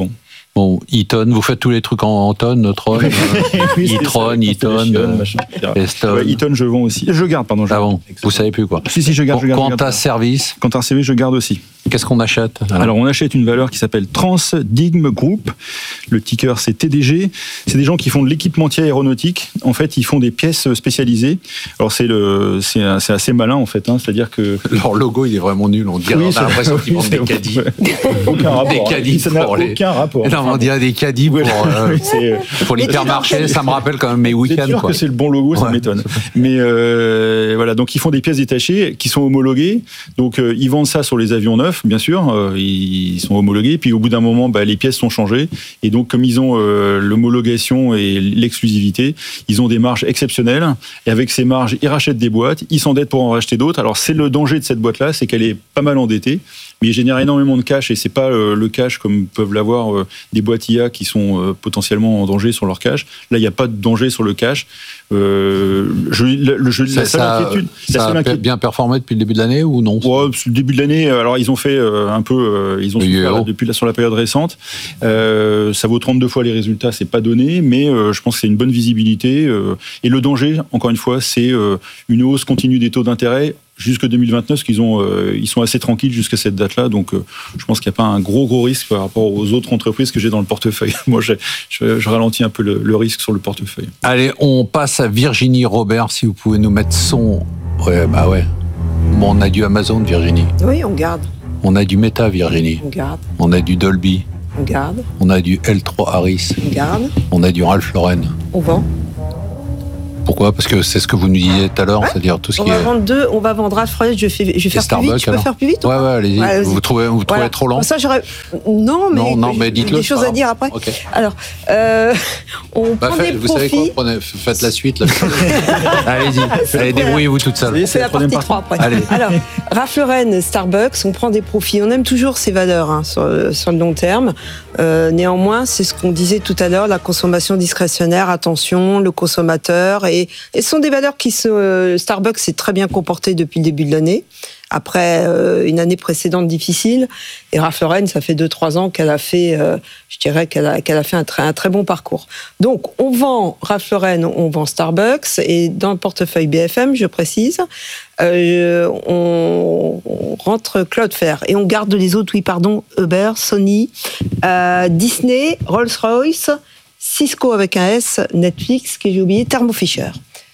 Bon, Eaton, vous faites tous les trucs en, en tonnes, Tron, euh, oui, e-tron, Eaton, Eston. Ouais, Eaton, je vends aussi. Je garde, pardon. Je ah bon, vous savez plus quoi. Si, si, je garde. Je garde Quant je garde. à service Quant à service, je garde aussi. Qu'est-ce qu'on achète alors, alors, on achète une valeur qui s'appelle Transdigm Group. Le ticker, c'est T D G. C'est des gens qui font de l'équipementier aéronautique. En fait, ils font des pièces spécialisées. Alors, c'est, le, c'est, c'est assez malin, en fait. Hein. C'est-à-dire que... Leur logo, il est vraiment nul. On, dirait, oui, on a l'impression qu'ils vendent des caddies. Aucun rapport. Des caddies ça n'a pour les... aucun rapport. Non, on dirait des caddies pour, euh, pour l'hypermarché. Ça me rappelle quand même mes week-ends. C'est sûr quoi. que c'est le bon logo, ça ouais. m'étonne. Mais euh, voilà, donc ils font des pièces détachées qui sont homologuées. Donc, euh, ils vendent ça sur les avions neufs, bien sûr. Euh, ils sont homologués, puis au bout d'un moment, bah, les pièces sont changées, et donc comme ils ont euh, l'homologation et l'exclusivité, ils ont des marges exceptionnelles, et avec ces marges, ils rachètent des boîtes, ils s'endettent pour en racheter d'autres. Alors c'est le danger de cette boîte-là, c'est qu'elle est pas mal endettée, mais il génère énormément de cash, et c'est pas euh, le cash comme peuvent l'avoir euh, des boîtes I A qui sont euh, potentiellement en danger sur leur cash. Là, il n'y a pas de danger sur le cash. Euh, je, le, je, ça, la seule ça, inquiétude, ça la seule a inquiétude, bien performé depuis le début de l'année ou non? Ouais, le début de l'année, alors ils ont fait euh, un peu, euh, ils ont souffert là, depuis là, sur la période récente. Euh, ça vaut trente-deux fois les résultats, c'est pas donné, mais euh, je pense que c'est une bonne visibilité. Euh, et le danger, encore une fois, c'est euh, une hausse continue des taux d'intérêt jusque deux mille vingt-neuf, parce qu'ils ont, euh, ils sont assez tranquilles jusqu'à cette date-là. Donc, euh, je pense qu'il n'y a pas un gros gros risque par rapport aux autres entreprises que j'ai dans le portefeuille. Moi, je, je, je ralentis un peu le, le risque sur le portefeuille. Allez, on passe à Virginie Robert, si vous pouvez nous mettre son. Ouais, bah ouais. Bon, on a du Amazon, Virginie. Oui, on garde. On a du Meta, Virginie. On garde. On a du Dolby. On garde. On a du L trois Harris. On garde. On a du Ralph Lauren. On vend. Pourquoi ? Parce que c'est ce que vous nous disiez tout à l'heure, ouais. C'est-à-dire tout ce on qui va est... vendre deux, on va vendre Ralph Lauren, je, fais, je vais faire Starbucks, plus vite, tu peux faire plus vite Ouais, ouais, allez-y. Ouais, allez-y. Vous trouvez, vous trouvez voilà. trop lent ça, j'aurais... Non, mais, non, non, mais dites-le, des choses à dire après. Okay. Alors, euh, on bah, prend fait, des vous profits... savez quoi, prenez, faites la suite. Là. Allez-y, allez, débrouillez-vous toute seule. C'est la partie trois après. Allez. Alors, Ralph Lauren, Starbucks, on prend des profits. On aime toujours ces valeurs hein, sur, sur le long terme. Euh, néanmoins, c'est ce qu'on disait tout à l'heure, la consommation discrétionnaire, attention, le consommateur. Et, et ce sont des valeurs qui se... Starbucks s'est très bien comporté depuis le début de l'année, après euh, une année précédente difficile. Et Ralph Lauren, ça fait deux trois ans qu'elle a fait, euh, je dirais qu'elle a, qu'elle a fait un très, un très bon parcours. Donc, on vend Ralph Lauren, on vend Starbucks, et dans le portefeuille B F M, je précise, euh, on, on rentre Cloudflare, et on garde les autres, oui, pardon, Uber, Sony, euh, Disney, Rolls-Royce, Cisco avec un S, Netflix, que j'ai oublié, Thermo Fisher.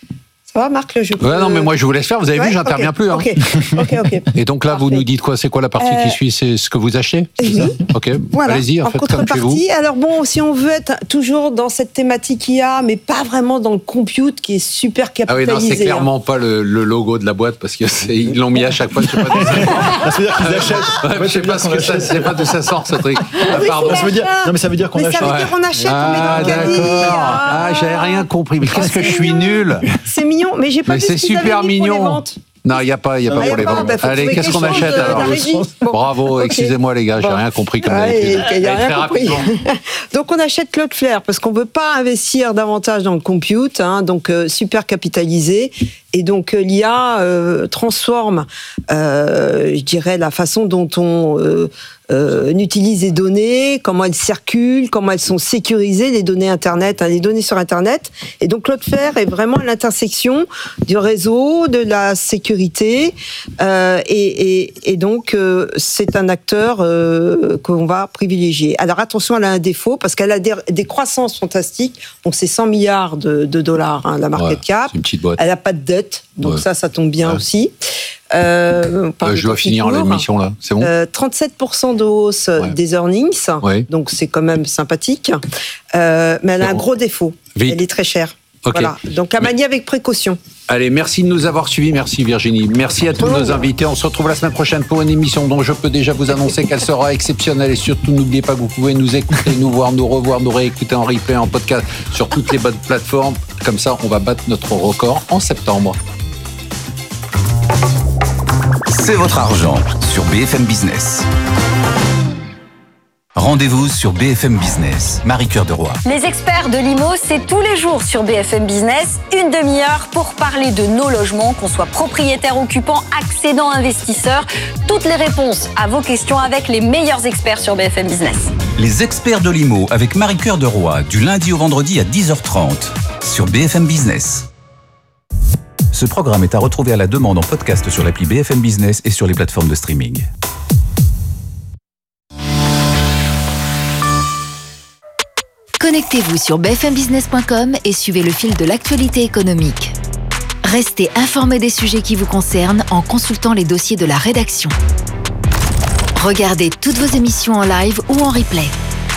Ça va, Marc, je peux... Ouais, non, mais moi, je vous laisse faire. Vous avez ouais, vu, j'interviens okay, plus. Hein. Ok, ok, ok. Et donc là, Parfait. Vous nous dites quoi ? C'est quoi la partie euh, qui suit ? C'est ce que vous achetez ? Oui. Ok, voilà. Allez-y, en, en fait, comme chez vous. Alors bon, si on veut être toujours dans cette thématique I A, mais pas vraiment dans le compute qui est super capitalisé. Ah oui, non, c'est clairement hein. pas le, le logo de la boîte, parce qu'ils l'ont mis à chaque fois, je sais pas d'où ça sort. Ça veut dire qu'ils achètent. Ouais, ouais, je sais pas, ce que ça, je sais pas d'où ça sort, ce truc. Ah oui, Pardon, ça veut dire... Non, mais ça veut dire qu'on mais achète. Ça veut dire qu'on achète, ah, on met dans le caddie. Ah, j'avais rien compris. Mais qu'est-ce que je suis nul. C'est mignon, mais j'ai pas vu ce qu'ils avaient mis pour les ventes. Non, il n'y a pas, y a non, pas pour les ventes. Bah, Allez, qu'est-ce qu'on achète de, alors bon. Bravo, okay. Excusez-moi les gars, j'ai bon. rien compris comme ah, d'habitude. Il n'y a rien compris. Donc on achète Cloudflare parce qu'on ne veut pas investir davantage dans le compute, hein, donc euh, super capitalisé. Et donc euh, l'I A euh, transforme, euh, je dirais, la façon dont on euh, euh, utilise les données, comment elles circulent, comment elles sont sécurisées, les données Internet, hein, les données sur Internet. Et donc Cloudflare est vraiment à l'intersection du réseau, de la sécurité, euh, et, et, et donc euh, c'est un acteur euh, qu'on va privilégier. Alors attention, elle a un défaut parce qu'elle a des, des croissances fantastiques. Donc c'est cent milliards de, de dollars hein, la market ouais, cap. C'est une petite boîte. Elle n'a pas de dette, donc ouais. ça, ça tombe bien ouais. aussi. Euh, euh, je dois finir l'émission là, c'est bon. Euh, trente-sept pour cent de hausse ouais. des earnings, ouais. donc c'est quand même sympathique. Euh, mais elle a un gros défaut. Vite. Elle est très chère. Okay. Voilà. Donc à manier mais... avec précaution. Allez, merci de nous avoir suivis, merci Virginie. Merci à tous nos invités. On se retrouve la semaine prochaine pour une émission dont je peux déjà vous annoncer qu'elle sera exceptionnelle. Et surtout, n'oubliez pas que vous pouvez nous écouter, nous voir, nous revoir, nous réécouter en replay, en podcast sur toutes les bonnes plateformes. Comme ça, on va battre notre record en septembre. C'est votre argent sur B F M Business. Rendez-vous sur B F M Business. Marie-Cœur de Roy. Les experts de l'I M O, c'est tous les jours sur B F M Business, une demi-heure pour parler de nos logements, qu'on soit propriétaire, occupant, accédant, investisseur. Toutes les réponses à vos questions avec les meilleurs experts sur B F M Business. Les experts de l'I M O avec Marie-Cœur de Roy, du lundi au vendredi à dix heures trente sur B F M Business. Ce programme est à retrouver à la demande en podcast sur l'appli B F M Business et sur les plateformes de streaming. Connectez-vous sur b f m business point com et suivez le fil de l'actualité économique. Restez informés des sujets qui vous concernent en consultant les dossiers de la rédaction. Regardez toutes vos émissions en live ou en replay.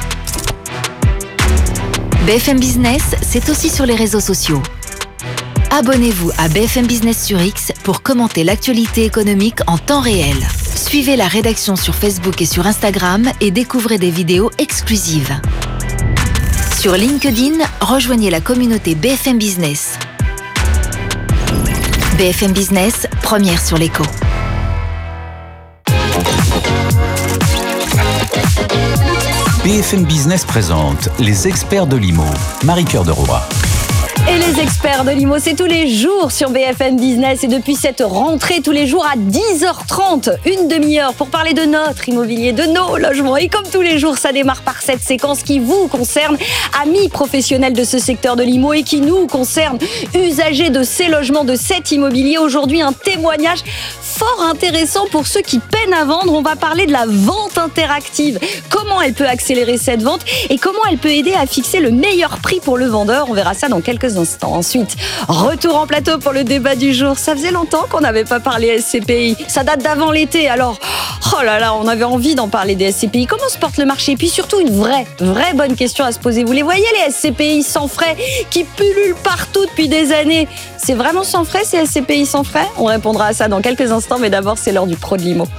B F M Business, c'est aussi sur les réseaux sociaux. Abonnez-vous à B F M Business sur X pour commenter l'actualité économique en temps réel. Suivez la rédaction sur Facebook et sur Instagram et découvrez des vidéos exclusives. Sur LinkedIn, rejoignez la communauté B F M Business. B F M Business, première sur l'écho. B F M Business présente les experts de l'I M O. Marie-Cœur de Roy. Et les experts de l'I M O, c'est tous les jours sur B F M Business et depuis cette rentrée, tous les jours à dix heures trente, une demi-heure pour parler de notre immobilier, de nos logements. Et comme tous les jours, ça démarre par cette séquence qui vous concerne, amis professionnels de ce secteur de l'I M O et qui nous concerne, usagers de ces logements, de cet immobilier. Aujourd'hui, un témoignage fort intéressant pour ceux qui peinent à vendre. On va parler de la vente interactive. Comment elle peut accélérer cette vente et comment elle peut aider à fixer le meilleur prix pour le vendeur. On verra ça dans quelques instants. Ensuite, retour en plateau pour le débat du jour. Ça faisait longtemps qu'on n'avait pas parlé S C P I. Ça date d'avant l'été. Alors, oh là là, on avait envie d'en parler des S C P I. Comment se porte le marché? Et puis surtout, une vraie, vraie bonne question à se poser. Vous les voyez, les S C P I sans frais qui pullulent partout depuis des années? C'est vraiment sans frais, ces S C P I sans frais? On répondra à ça dans quelques instants, mais d'abord, c'est l'heure du pro de l'I M O.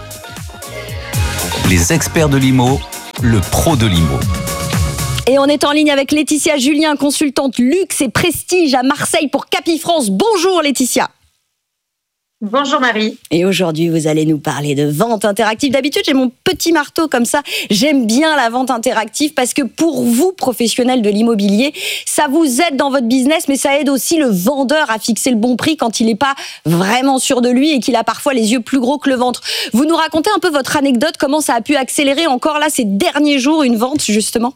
Les experts de l'I M O, le pro de l'I M O. Et on est en ligne avec Laetitia Julien, consultante luxe et prestige à Marseille pour Capifrance. Bonjour Laetitia. Bonjour Marie. Et aujourd'hui, vous allez nous parler de vente interactive. D'habitude, j'ai mon petit marteau comme ça. J'aime bien la vente interactive parce que pour vous, professionnels de l'immobilier, ça vous aide dans votre business, mais ça aide aussi le vendeur à fixer le bon prix quand il n'est pas vraiment sûr de lui et qu'il a parfois les yeux plus gros que le ventre. Vous nous racontez un peu votre anecdote, comment ça a pu accélérer encore là ces derniers jours une vente justement?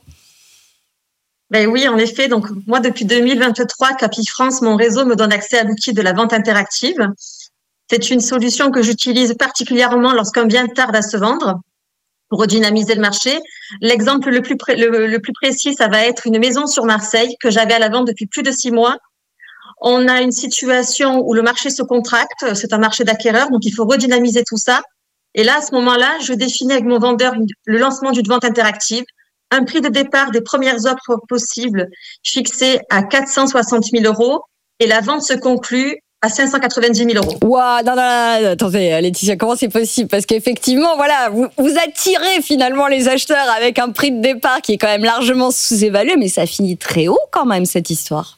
Ben oui, en effet. Donc moi, depuis deux mille vingt-trois, Capifrance, mon réseau me donne accès à l'outil de la vente interactive. C'est une solution que j'utilise particulièrement lorsqu'un bien tarde à se vendre pour redynamiser le marché. L'exemple le plus, pré- le, le plus précis, ça va être une maison sur Marseille que j'avais à la vente depuis plus de six mois. On a une situation où le marché se contracte. C'est un marché d'acquéreurs, donc il faut redynamiser tout ça. Et là, à ce moment-là, je définis avec mon vendeur le lancement d'une vente interactive. Un prix de départ des premières offres possibles fixé à quatre cent soixante mille euros et la vente se conclut à cinq cent quatre-vingt-dix mille euros. Waouh, non, non, non, attendez, Laetitia, comment c'est possible? Parce qu'effectivement, voilà, vous, vous attirez finalement les acheteurs avec un prix de départ qui est quand même largement sous-évalué, mais ça finit très haut quand même, cette histoire.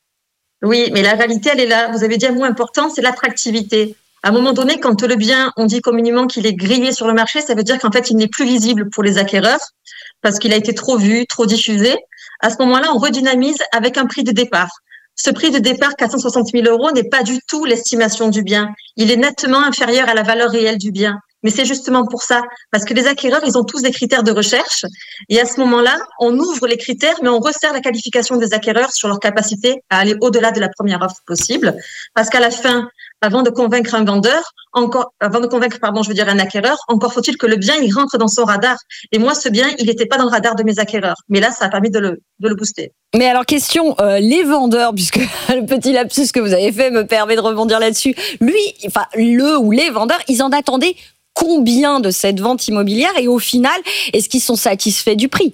Oui, mais la réalité, elle est là. Vous avez dit un mot important, c'est l'attractivité. À un moment donné, quand le bien, on dit communément qu'il est grillé sur le marché, ça veut dire qu'en fait, il n'est plus visible pour les acquéreurs parce qu'il a été trop vu, trop diffusé. À ce moment-là, on redynamise avec un prix de départ. Ce prix de départ, quatre cent soixante mille euros, n'est pas du tout l'estimation du bien. Il est nettement inférieur à la valeur réelle du bien. Mais c'est justement pour ça, parce que les acquéreurs, ils ont tous des critères de recherche. Et à ce moment-là, on ouvre les critères, mais on resserre la qualification des acquéreurs sur leur capacité à aller au-delà de la première offre possible. Parce qu'à la fin, avant de convaincre un vendeur, encore, avant de convaincre, pardon, je veux dire un acquéreur, encore faut-il que le bien, il rentre dans son radar. Et moi, ce bien, il n'était pas dans le radar de mes acquéreurs. Mais là, ça a permis de le, de le booster. Mais alors, question, euh, les vendeurs, puisque le petit lapsus que vous avez fait me permet de rebondir là-dessus. Lui, enfin, le ou les vendeurs, ils en attendaient combien de cette vente immobilière et au final, est-ce qu'ils sont satisfaits du prix?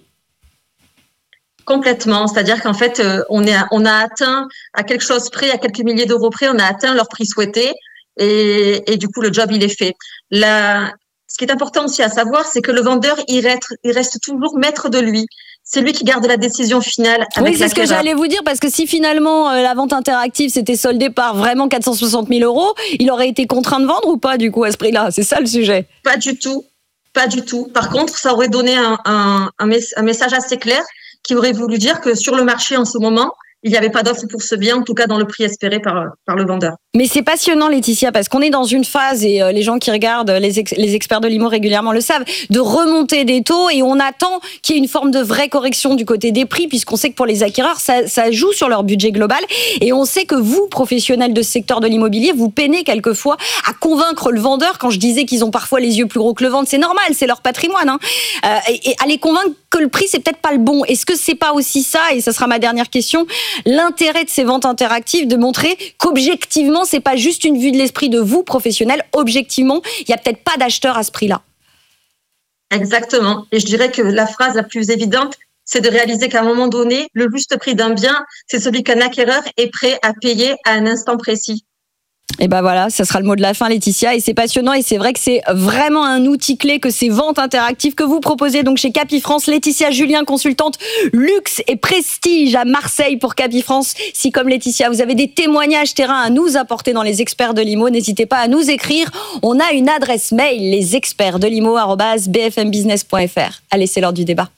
Complètement, c'est-à-dire qu'en fait, euh, on, est, on a atteint à quelque chose près, à quelques milliers d'euros près, on a atteint leur prix souhaité et, et du coup, le job, il est fait. La, ce qui est important aussi à savoir, c'est que le vendeur, il reste, il reste toujours maître de lui. C'est lui qui garde la décision finale. Avec oui, c'est ce que j'allais vous dire, parce que si finalement euh, la vente interactive s'était soldée par vraiment quatre cent soixante mille euros, il aurait été contraint de vendre ou pas, du coup, à ce prix-là? C'est ça le sujet. Pas du tout. Pas du tout. Par contre, ça aurait donné un, un, un, mes- un message assez clair qui aurait voulu dire que sur le marché en ce moment, il n'y avait pas d'offre pour ce bien, en tout cas dans le prix espéré par, par le vendeur. Mais c'est passionnant, Laetitia, parce qu'on est dans une phase, et les gens qui regardent, les, ex- les experts de l'I M O régulièrement le savent, de remonter des taux, et on attend qu'il y ait une forme de vraie correction du côté des prix, puisqu'on sait que pour les acquéreurs, ça, ça joue sur leur budget global, et on sait que vous, professionnels de ce secteur de l'immobilier, vous peinez quelquefois à convaincre le vendeur. Quand je disais qu'ils ont parfois les yeux plus gros que le ventre, c'est normal, c'est leur patrimoine, hein. euh, et, et à les convaincre que le prix, c'est peut-être pas le bon. Est-ce que c'est pas aussi ça, et ça sera ma dernière question, l'intérêt de ces ventes interactives, de montrer qu'objectivement, c'est pas juste une vue de l'esprit de vous, professionnels, objectivement, il y a peut-être pas d'acheteur à ce prix-là. Exactement. Et je dirais que la phrase la plus évidente, c'est de réaliser qu'à un moment donné, le juste prix d'un bien, c'est celui qu'un acquéreur est prêt à payer à un instant précis. Et ben voilà, ça sera le mot de la fin, Laetitia, et c'est passionnant, et c'est vrai que c'est vraiment un outil clé que ces ventes interactives que vous proposez donc chez Capifrance. Laetitia Julien, consultante luxe et prestige à Marseille pour Capifrance. Si comme Laetitia, vous avez des témoignages terrain à nous apporter dans les experts de l'I M O, n'hésitez pas à nous écrire. On a une adresse mail, les experts de l'I M O arobase b f m business point f r. Allez, c'est l'heure du débat.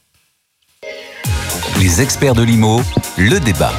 Les experts de l'I M O, le débat.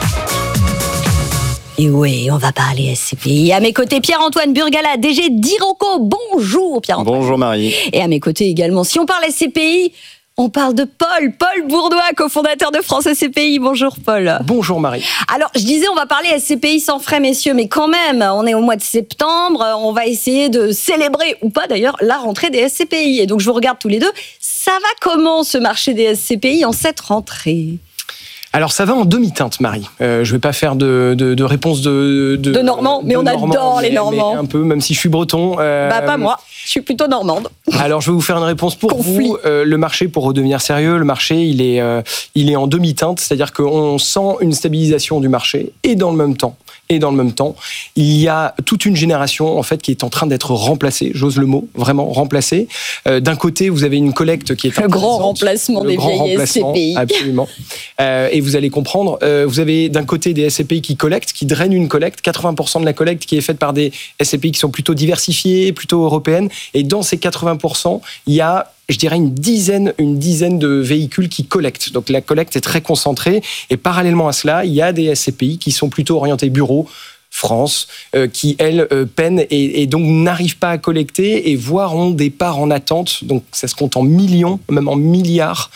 Et oui, on va parler S C P I. À mes côtés, Pierre-Antoine Burgala, D G d'Irocco. Bonjour Pierre-Antoine. Bonjour Marie. Et à mes côtés également, si on parle S C P I, on parle de Paul, Paul Bourdois, cofondateur de France S C P I. Bonjour Paul. Bonjour Marie. Alors, je disais, on va parler S C P I sans frais, messieurs, mais quand même, on est au mois de septembre, on va essayer de célébrer, ou pas d'ailleurs, la rentrée des S C P I. Et donc, je vous regarde tous les deux. Ça va comment ce marché des S C P I en cette rentrée ? Alors ça va en demi-teinte, Marie. Euh, je vais pas faire de, de, de réponse de de, de Normand, mais de on Normand, adore mais, les Normands. Mais un peu, même si je suis breton. Euh, bah pas moi, je suis plutôt normande. Alors je vais vous faire une réponse pour Conflit. vous. Euh, le marché, pour redevenir sérieux, le marché il est euh, il est en demi-teinte, c'est-à-dire qu'on sent une stabilisation du marché et dans le même temps. Et dans le même temps, il y a toute une génération en fait qui est en train d'être remplacée. J'ose le mot, vraiment remplacée. Euh, d'un côté, vous avez une collecte qui est le grand remplacement le des grand vieilles S C P I. Absolument. Euh, et vous allez comprendre. Euh, vous avez d'un côté des S C P I qui collectent, qui drainent une collecte. quatre-vingts pour cent de la collecte qui est faite par des S C P I qui sont plutôt diversifiées, plutôt européennes. Et dans ces quatre-vingts pour cent, il y a je dirais une dizaine, une dizaine de véhicules qui collectent. Donc la collecte est très concentrée. Et parallèlement à cela, il y a des S C P I qui sont plutôt orientés bureau, France, euh, qui, elles, euh, peinent et, et donc n'arrivent pas à collecter et voire ont des parts en attente. Donc ça se compte en millions, même en milliards.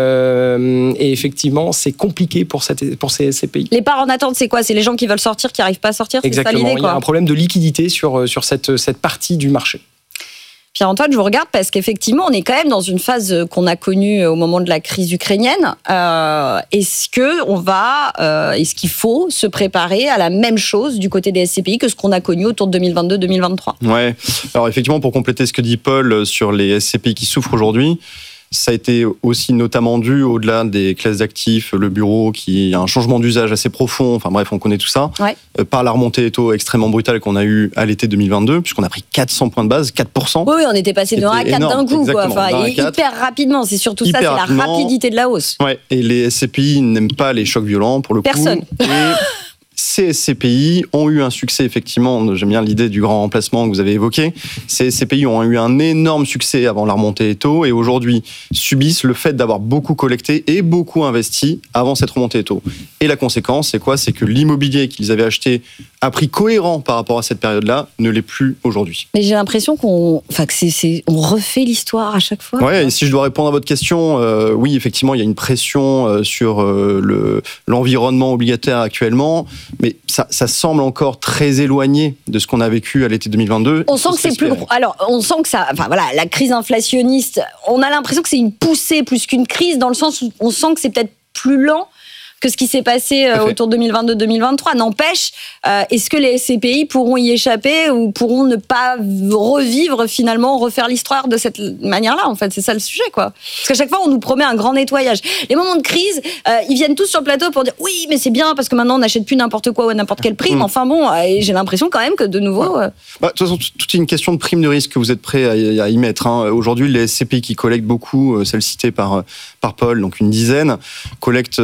Euh, et effectivement, c'est compliqué pour, cette, pour ces S C P I. Les parts en attente, c'est quoi ? C'est les gens qui veulent sortir, qui n'arrivent pas à sortir ? Exactement. C'est ça l'idée, quoi. Il y a un problème de liquidité sur, sur cette, cette partie du marché. Pierre-Antoine, je vous regarde parce qu'effectivement, on est quand même dans une phase qu'on a connue au moment de la crise ukrainienne. Euh, est-ce que on va, euh, est-ce qu'il faut se préparer à la même chose du côté des S C P I que ce qu'on a connu autour de deux mille vingt-deux deux mille vingt-trois ? Ouais. Alors effectivement, pour compléter ce que dit Paul sur les S C P I qui souffrent aujourd'hui, ça a été aussi notamment dû, au-delà des classes d'actifs, le bureau, qui a un changement d'usage assez profond, enfin bref, on connaît tout ça, ouais. euh, par la remontée des taux extrêmement brutale qu'on a eue à l'été deux mille vingt-deux, puisqu'on a pris quatre cents points de base, quatre pour cent. Oui, oui, on était passé de un à quatre d'un coup, quoi. Enfin, et hyper rapidement, c'est surtout hyper ça, c'est la rapidité de la hausse. Ouais. Et les S C P I n'aiment pas les chocs violents, pour le Personne. coup. Personne. Ces S C P I ont eu un succès, effectivement, j'aime bien l'idée du grand remplacement que vous avez évoqué, ces S C P I ont eu un énorme succès avant la remontée des taux et aujourd'hui subissent le fait d'avoir beaucoup collecté et beaucoup investi avant cette remontée des taux. Et la conséquence, c'est quoi ? C'est que l'immobilier qu'ils avaient acheté à prix cohérent par rapport à cette période-là ne l'est plus aujourd'hui. Mais j'ai l'impression qu'on enfin, que c'est, c'est, on refait l'histoire à chaque fois. Ouais, et si je dois répondre à votre question, euh, oui, effectivement, il y a une pression euh, sur euh, le, l'environnement obligataire actuellement. Mais ça, ça semble encore très éloigné de ce qu'on a vécu à l'été deux mille vingt-deux. On sent que c'est plus gros. Alors, on sent que ça. Enfin voilà, la crise inflationniste. On a l'impression que c'est une poussée plus qu'une crise, dans le sens où on sent que c'est peut-être plus lent que ce qui s'est passé euh, autour de deux mille vingt-deux deux mille vingt-trois. N'empêche, euh, est-ce que les S C P I pourront y échapper ou pourront ne pas revivre finalement, refaire l'histoire de cette manière-là ? En fait, c'est ça le sujet, quoi. Parce qu'à chaque fois, on nous promet un grand nettoyage. Les moments de crise, euh, ils viennent tous sur le plateau pour dire oui, mais c'est bien parce que maintenant on n'achète plus n'importe quoi ou à n'importe quel prix. Mmh. Mais enfin bon, euh, j'ai l'impression quand même que de nouveau. Euh... Bah, de toute façon, tout est une question de prime de risque que vous êtes prêts à, à y mettre. Hein. Aujourd'hui, les S C P I qui collectent beaucoup, celles citées par par Paul, donc une dizaine, collectent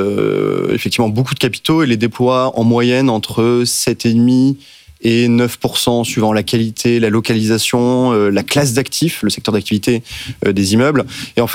euh, effectivement beaucoup de capitaux et les déploient en moyenne entre sept virgule cinq et neuf pour cent suivant la qualité, la localisation, euh, la classe d'actifs, le secteur d'activité euh, des immeubles. Et en fait,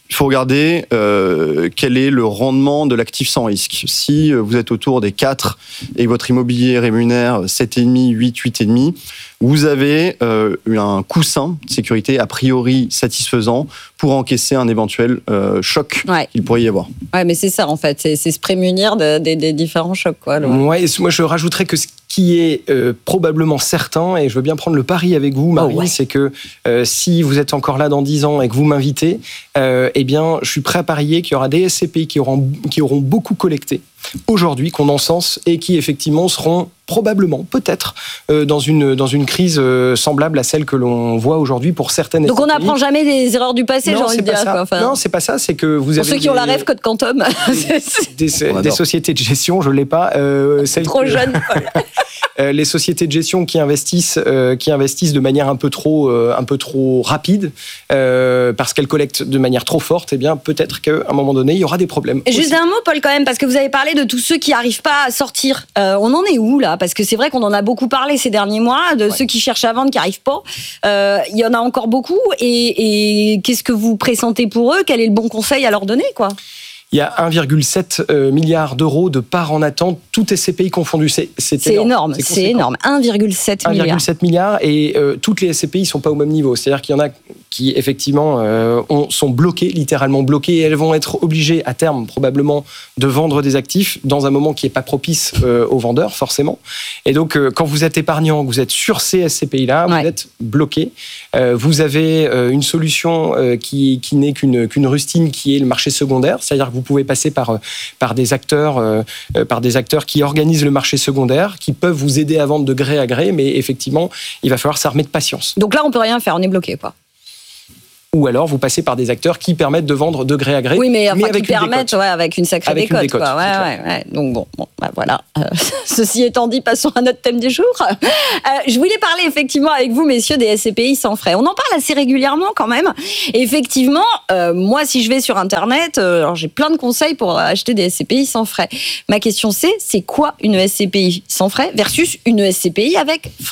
il faut regarder euh, quel est le rendement de l'actif sans risque. Si vous êtes autour des quatre et que votre immobilier rémunère sept virgule cinq, huit, huit virgule cinq, vous avez euh, un coussin de sécurité a priori satisfaisant pour encaisser un éventuel euh, choc ouais. qu'il pourrait y avoir. Ouais, mais c'est ça en fait, c'est, c'est se prémunir de, de, des différents chocs. Quoi, le... ouais, moi je rajouterais que ce qui est euh, probablement certain, et je veux bien prendre le pari avec vous, Marie, oh ouais. c'est que euh, si vous êtes encore là dans dix ans et que vous m'invitez, euh, eh bien, je suis prêt à parier qu'il y aura des S C P I qui auront, qui auront beaucoup collecté aujourd'hui, qu'on encense, et qui effectivement seront probablement, peut-être, euh, dans une dans une crise euh, semblable à celle que l'on voit aujourd'hui pour certaines. Donc S C P I. on n'apprend jamais des erreurs du passé, non, j'ai envie de dire. Quoi, enfin, non, c'est pas ça. C'est que vous pour avez ceux qui des, ont la rêve Code Quantum, des, des, des sociétés de gestion, je l'ai pas. Euh, Trop que, jeune. euh, les sociétés de gestion qui investissent, euh, qui investissent de manière un peu trop, euh, un peu trop rapide, euh, parce qu'elles collectent de manière trop forte. Eh bien, peut-être qu'à un moment donné, il y aura des problèmes. Et juste aussi. un mot, Paul, quand même, parce que vous avez parlé de tous ceux qui n'arrivent pas à sortir. Euh, on en est où là ? Parce que c'est vrai qu'on en a beaucoup parlé ces derniers mois, de ouais. ceux qui cherchent à vendre, qui n'arrivent pas. Euh, il y en a encore beaucoup. Et, et qu'est-ce que vous pressentez pour eux ? Quel est le bon conseil à leur donner, quoi ? Il y a un virgule sept milliard d'euros de parts en attente, tout S C P I confondu. C'est, c'est, c'est énorme, énorme c'est, c'est énorme. un virgule sept milliard. un virgule sept milliard et euh, toutes les S C P I ne sont pas au même niveau. C'est-à-dire qu'il y en a qui, effectivement, euh, ont, sont bloquées, littéralement bloquées, et elles vont être obligées, à terme, probablement, de vendre des actifs dans un moment qui n'est pas propice euh, aux vendeurs, forcément. Et donc, euh, quand vous êtes épargnant, vous êtes sur ces S C P I-là, ouais. vous êtes bloqué. Euh, vous avez euh, une solution euh, qui, qui n'est qu'une, qu'une rustine, qui est le marché secondaire. C'est-à-dire que vous pouvez passer par, par, des acteurs, euh, par des acteurs qui organisent le marché secondaire, qui peuvent vous aider à vendre de gré à gré, mais effectivement, il va falloir s'armer de patience. Donc là, on ne peut rien faire, on est bloqué, quoi. Ou alors, vous passez par des acteurs qui permettent de vendre de gré à gré. Oui, mais, enfin, mais qui avec permettent, ouais, avec une sacrée avec décote. Une décote quoi. Ouais, ouais, ouais. Donc bon, bon bah, voilà. Euh, ceci étant dit, passons à notre thème du jour. Euh, je voulais parler effectivement avec vous, messieurs, des S C P I sans frais. On en parle assez régulièrement quand même. Et effectivement, euh, moi, si je vais sur Internet, euh, alors, j'ai plein de conseils pour acheter des S C P I sans frais. Ma question c'est, c'est quoi une S C P I sans frais versus une S C P I avec frais ?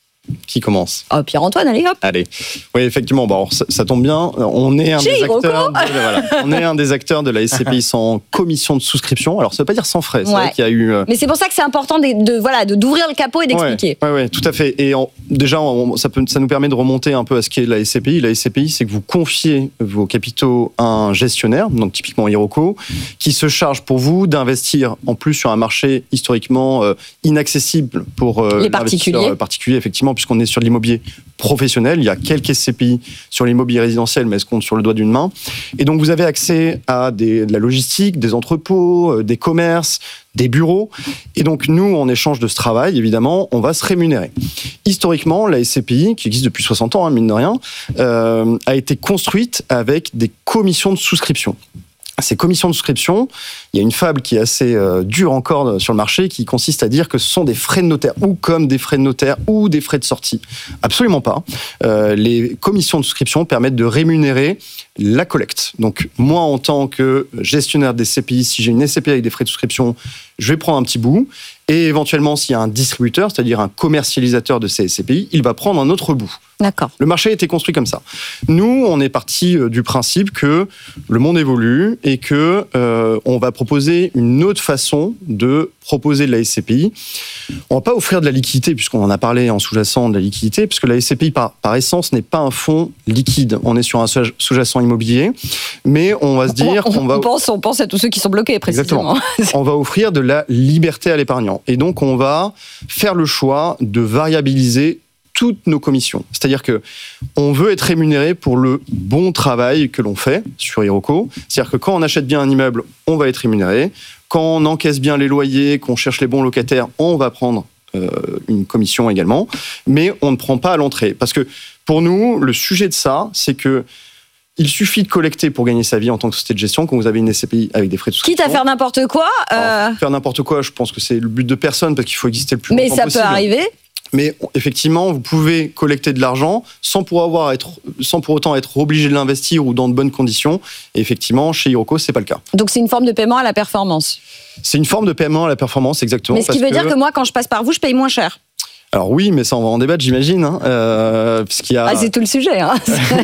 Qui commence ? Oh, Pierre-Antoine, allez hop. Allez. Oui, effectivement, bon, ça, ça tombe bien. On est un Chez des Hiroko. acteurs. De, voilà, on est un des acteurs de la S C P I sans commission de souscription. Alors, ça ne veut pas dire sans frais. C'est ouais. vrai qu'il y a eu. Euh... Mais c'est pour ça que c'est important de, de voilà de d'ouvrir le capot et d'expliquer. Oui, ouais, ouais, tout à fait. Et on, déjà, on, ça peut, ça nous permet de remonter un peu à ce qu'est la S C P I. La S C P I, c'est que vous confiez vos capitaux à un gestionnaire, donc typiquement Hiroko, qui se charge pour vous d'investir en plus sur un marché historiquement euh, inaccessible pour euh, les particuliers. particuliers, effectivement, puisqu'on est sur l'immobilier professionnel. Il y a quelques S C P I sur l'immobilier résidentiel, mais elles se comptent sur le doigt d'une main. Et donc, vous avez accès à des, de la logistique, des entrepôts, des commerces, des bureaux. Et donc, nous, en échange de ce travail, évidemment, on va se rémunérer. Historiquement, la S C P I, qui existe depuis soixante ans, hein, mine de rien, euh, a été construite avec des commissions de souscription. Ces commissions de souscription, il y a une fable qui est assez euh, dure encore sur le marché, qui consiste à dire que ce sont des frais de notaire, ou comme des frais de notaire, ou des frais de sortie. Absolument pas. Euh, les commissions de souscription permettent de rémunérer la collecte. Donc, moi, en tant que gestionnaire des S C P I, si j'ai une S C P I avec des frais de souscription, je vais prendre un petit bout, et éventuellement, s'il y a un distributeur, c'est-à-dire un commercialisateur de ces S C P I, il va prendre un autre bout. D'accord. Le marché a été construit comme ça. Nous, on est parti du principe que le monde évolue et que euh, on va proposer une autre façon de proposer de la S C P I. On va pas offrir de la liquidité, puisqu'on en a parlé en sous-jacent de la liquidité, puisque la S C P I, par, par essence, n'est pas un fonds liquide. On est sur un sous-jacent immobilier, mais on va se dire on, on, qu'on va... On pense, on pense à tous ceux qui sont bloqués, précisément. Exactement. On va offrir de la liberté à l'épargnant. Et donc, on va faire le choix de variabiliser toutes nos commissions. C'est-à-dire que on veut être rémunéré pour le bon travail que l'on fait sur Hiroko. C'est-à-dire que quand on achète bien un immeuble, on va être rémunéré. Quand on encaisse bien les loyers, qu'on cherche les bons locataires, on va prendre euh, une commission également. Mais on ne prend pas à l'entrée. Parce que pour nous, le sujet de ça, c'est que il suffit de collecter pour gagner sa vie en tant que société de gestion quand vous avez une S C P I avec des frais de souscription. Quitte à faire n'importe quoi. Euh... Alors, faire n'importe quoi, je pense que c'est le but de personne parce qu'il faut exister le plus longtemps possible. Mais ça peut arriver. Mais effectivement, vous pouvez collecter de l'argent sans pour avoir être, sans pour autant être obligé de l'investir ou dans de bonnes conditions. Et effectivement, chez Hiroko, c'est pas le cas. Donc c'est une forme de paiement à la performance. C'est une forme de paiement à la performance, exactement. Mais ce qui veut que... dire que moi, quand je passe par vous, je paye moins cher. Alors oui, mais ça on va en débattre, j'imagine. Hein, euh, puisqu'il y a... Ah, c'est tout le sujet. Hein.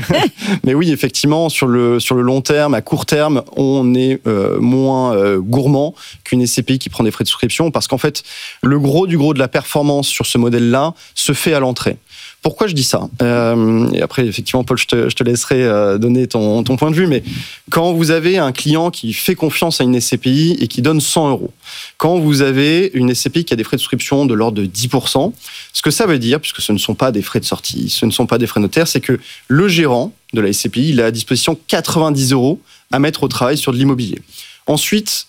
Mais oui, effectivement, sur le, sur le long terme, à court terme, on est euh, moins euh, gourmand qu'une S C P I qui prend des frais de souscription, parce qu'en fait, le gros du gros de la performance sur ce modèle-là se fait à l'entrée. Pourquoi je dis ça ? euh, Et après, effectivement, Paul, je te, je te laisserai euh, donner ton, ton point de vue, mais quand vous avez un client qui fait confiance à une S C P I et qui donne cent euros, quand vous avez une S C P I qui a des frais de souscription de l'ordre de dix pour cent, ce que ça veut dire, puisque ce ne sont pas des frais de sortie, ce ne sont pas des frais notaires, c'est que le gérant de la S C P I, il a à disposition quatre-vingt-dix euros à mettre au travail sur de l'immobilier. Ensuite,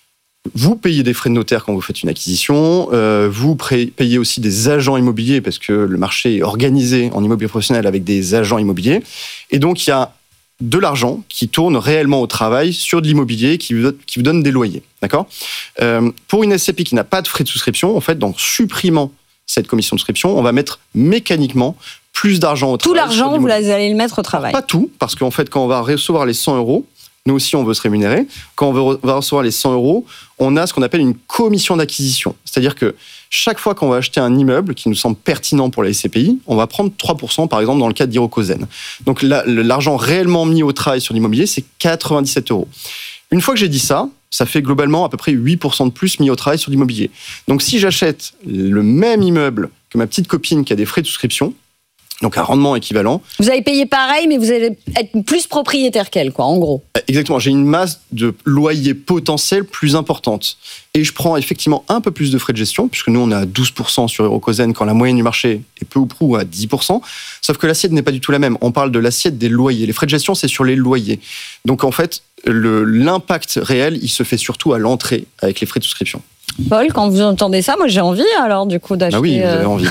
vous payez des frais de notaire quand vous faites une acquisition, euh, vous payez aussi des agents immobiliers parce que le marché est organisé en immobilier professionnel avec des agents immobiliers. Et donc, il y a de l'argent qui tourne réellement au travail sur de l'immobilier qui vous, qui vous donne des loyers. D'accord ? euh, Pour une S C P I qui n'a pas de frais de souscription, en fait, en supprimant cette commission de souscription, on va mettre mécaniquement plus d'argent au tout travail. Tout l'argent, vous allez le mettre au travail. Pas tout, parce qu'en fait, quand on va recevoir les cent euros, nous aussi, on veut se rémunérer. Quand on veut, va recevoir les cent euros, on a ce qu'on appelle une commission d'acquisition. C'est-à-dire que chaque fois qu'on va acheter un immeuble qui nous semble pertinent pour la S C P I, on va prendre trois pour cent, par exemple, dans le cas d'Irocozen. Donc là, l'argent réellement mis au travail sur l'immobilier, c'est quatre-vingt-dix-sept euros. Une fois que j'ai dit ça, ça fait globalement à peu près huit pour cent de plus mis au travail sur l'immobilier. Donc si j'achète le même immeuble que ma petite copine qui a des frais de souscription, donc un rendement équivalent. Vous allez payer pareil, mais vous allez être plus propriétaire qu'elle, quoi, en gros. Exactement, j'ai une masse de loyer potentiel plus importante. Et je prends effectivement un peu plus de frais de gestion, puisque nous, on est à douze pour cent sur Irocozen, quand la moyenne du marché est peu ou prou à dix pour cent. Sauf que l'assiette n'est pas du tout la même. On parle de l'assiette des loyers. Les frais de gestion, c'est sur les loyers. Donc en fait, le, l'impact réel, il se fait surtout à l'entrée, avec les frais de souscription. Paul, quand vous entendez ça, moi j'ai envie alors du coup d'acheter. Ah oui, vous avez envie.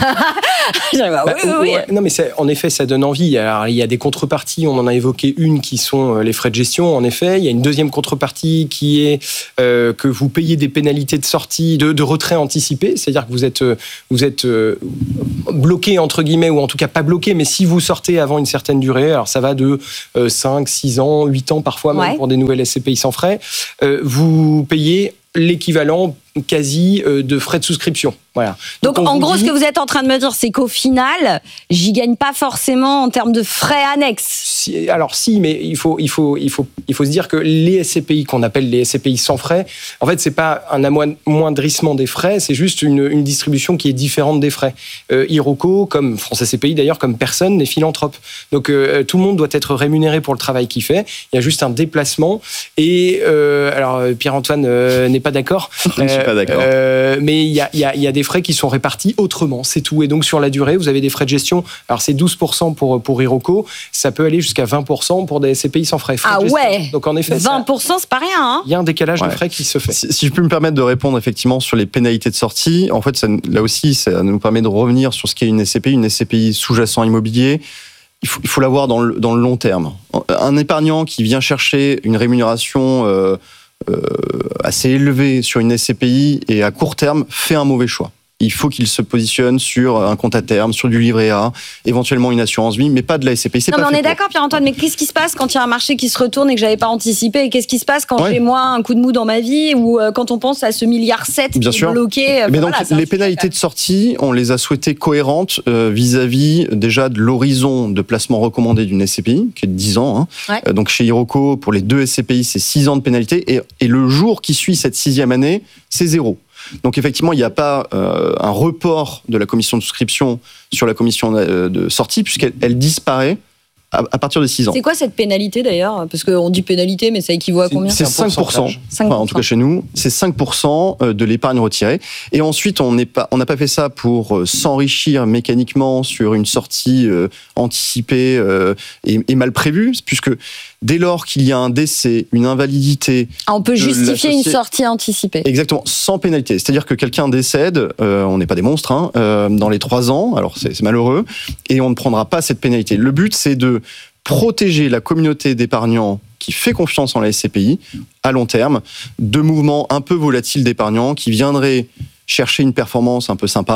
bah, bah, oui, oui, oui. Non mais c'est, en effet, ça donne envie. Alors, il y a des contreparties, on en a évoqué une qui sont les frais de gestion. En effet, il y a une deuxième contrepartie qui est euh, que vous payez des pénalités de sortie, de, de retrait anticipé, c'est-à-dire que vous êtes vous êtes euh, bloqué entre guillemets, ou en tout cas pas bloqué, mais si vous sortez avant une certaine durée, alors ça va de euh, cinq, six ans, huit ans parfois même ouais. pour des nouvelles S C P I sans frais, euh, vous payez l'équivalent quasi de frais de souscription. Voilà. Donc, Donc en gros, dit... ce que vous êtes en train de me dire, c'est qu'au final, j'y gagne pas forcément en termes de frais annexes. Si, alors si, mais il faut, il faut, il faut, il faut se dire que les S C P I qu'on appelle les S C P I sans frais, en fait, c'est pas un amoindrissement des frais, c'est juste une, une distribution qui est différente des frais. Euh, Iroko, comme France S C P I d'ailleurs, comme personne n'est philanthrope. Donc euh, tout le monde doit être rémunéré pour le travail qu'il fait. Il y a juste un déplacement. Et euh, alors Pierre-Antoine euh, n'est pas d'accord. Je ne suis pas d'accord. Euh, mais il y a, y, a, y a des frais qui sont répartis autrement, c'est tout. Et donc sur la durée, vous avez des frais de gestion. Alors c'est douze pour cent pour, pour Iroko, ça peut aller jusqu'à vingt pour cent pour des S C P I sans frais. frais ah ouais. Donc en effet, vingt pour cent, c'est pas rien. Hein. Il y a un décalage ouais. de frais qui se fait. Si, si je peux me permettre de répondre effectivement sur les pénalités de sortie, en fait, ça, là aussi, ça nous permet de revenir sur ce qu'est une S C P I, une S C P I sous-jacent immobilier. Il faut, il faut l'avoir dans le, dans le long terme. Un épargnant qui vient chercher une rémunération euh, euh, assez élevée sur une S C P I et à court terme fait un mauvais choix. Il faut qu'il se positionne sur un compte à terme, sur du livret A, éventuellement une assurance vie, mais pas de la S C P I. C'est non, pas mais on est pour. d'accord, Pierre-Antoine, mais qu'est-ce qui se passe quand il y a un marché qui se retourne et que j'avais pas anticipé? Et qu'est-ce qui se passe quand ouais. j'ai, moi, un coup de mou dans ma vie, ou euh, quand on pense à ce milliard sept qui Bien est sûr. bloqué? Mais voilà, donc, les pénalités de sortie, on les a souhaitées cohérentes euh, vis-à-vis déjà de l'horizon de placement recommandé d'une S C P I, qui est de dix ans. Hein. Ouais. Euh, donc, chez Iroko, pour les deux S C P I, c'est six ans de pénalité. Et, et le jour qui suit cette sixième année, c'est zéro. Donc effectivement, il n'y a pas euh, un report de la commission de souscription sur la commission de sortie, puisqu'elle elle disparaît à, à partir de six ans. C'est quoi cette pénalité d'ailleurs? Parce qu'on dit pénalité, mais ça équivaut à combien? C'est cinq pour cent. cinq pour cent. Enfin, en tout cas chez nous, c'est cinq pour cent de l'épargne retirée. Et ensuite, on n'est pas, on n'a pas fait ça pour s'enrichir mécaniquement sur une sortie euh, anticipée euh, et, et mal prévue, puisque dès lors qu'il y a un décès, une invalidité... Ah, on peut justifier une sortie anticipée. Exactement, sans pénalité. C'est-à-dire que quelqu'un décède, euh, on n'est pas des monstres, hein, euh, dans les trois ans, alors c'est, c'est malheureux, et on ne prendra pas cette pénalité. Le but, c'est de protéger la communauté d'épargnants qui fait confiance en la S C P I à long terme, de mouvements un peu volatiles d'épargnants qui viendraient chercher une performance un peu sympa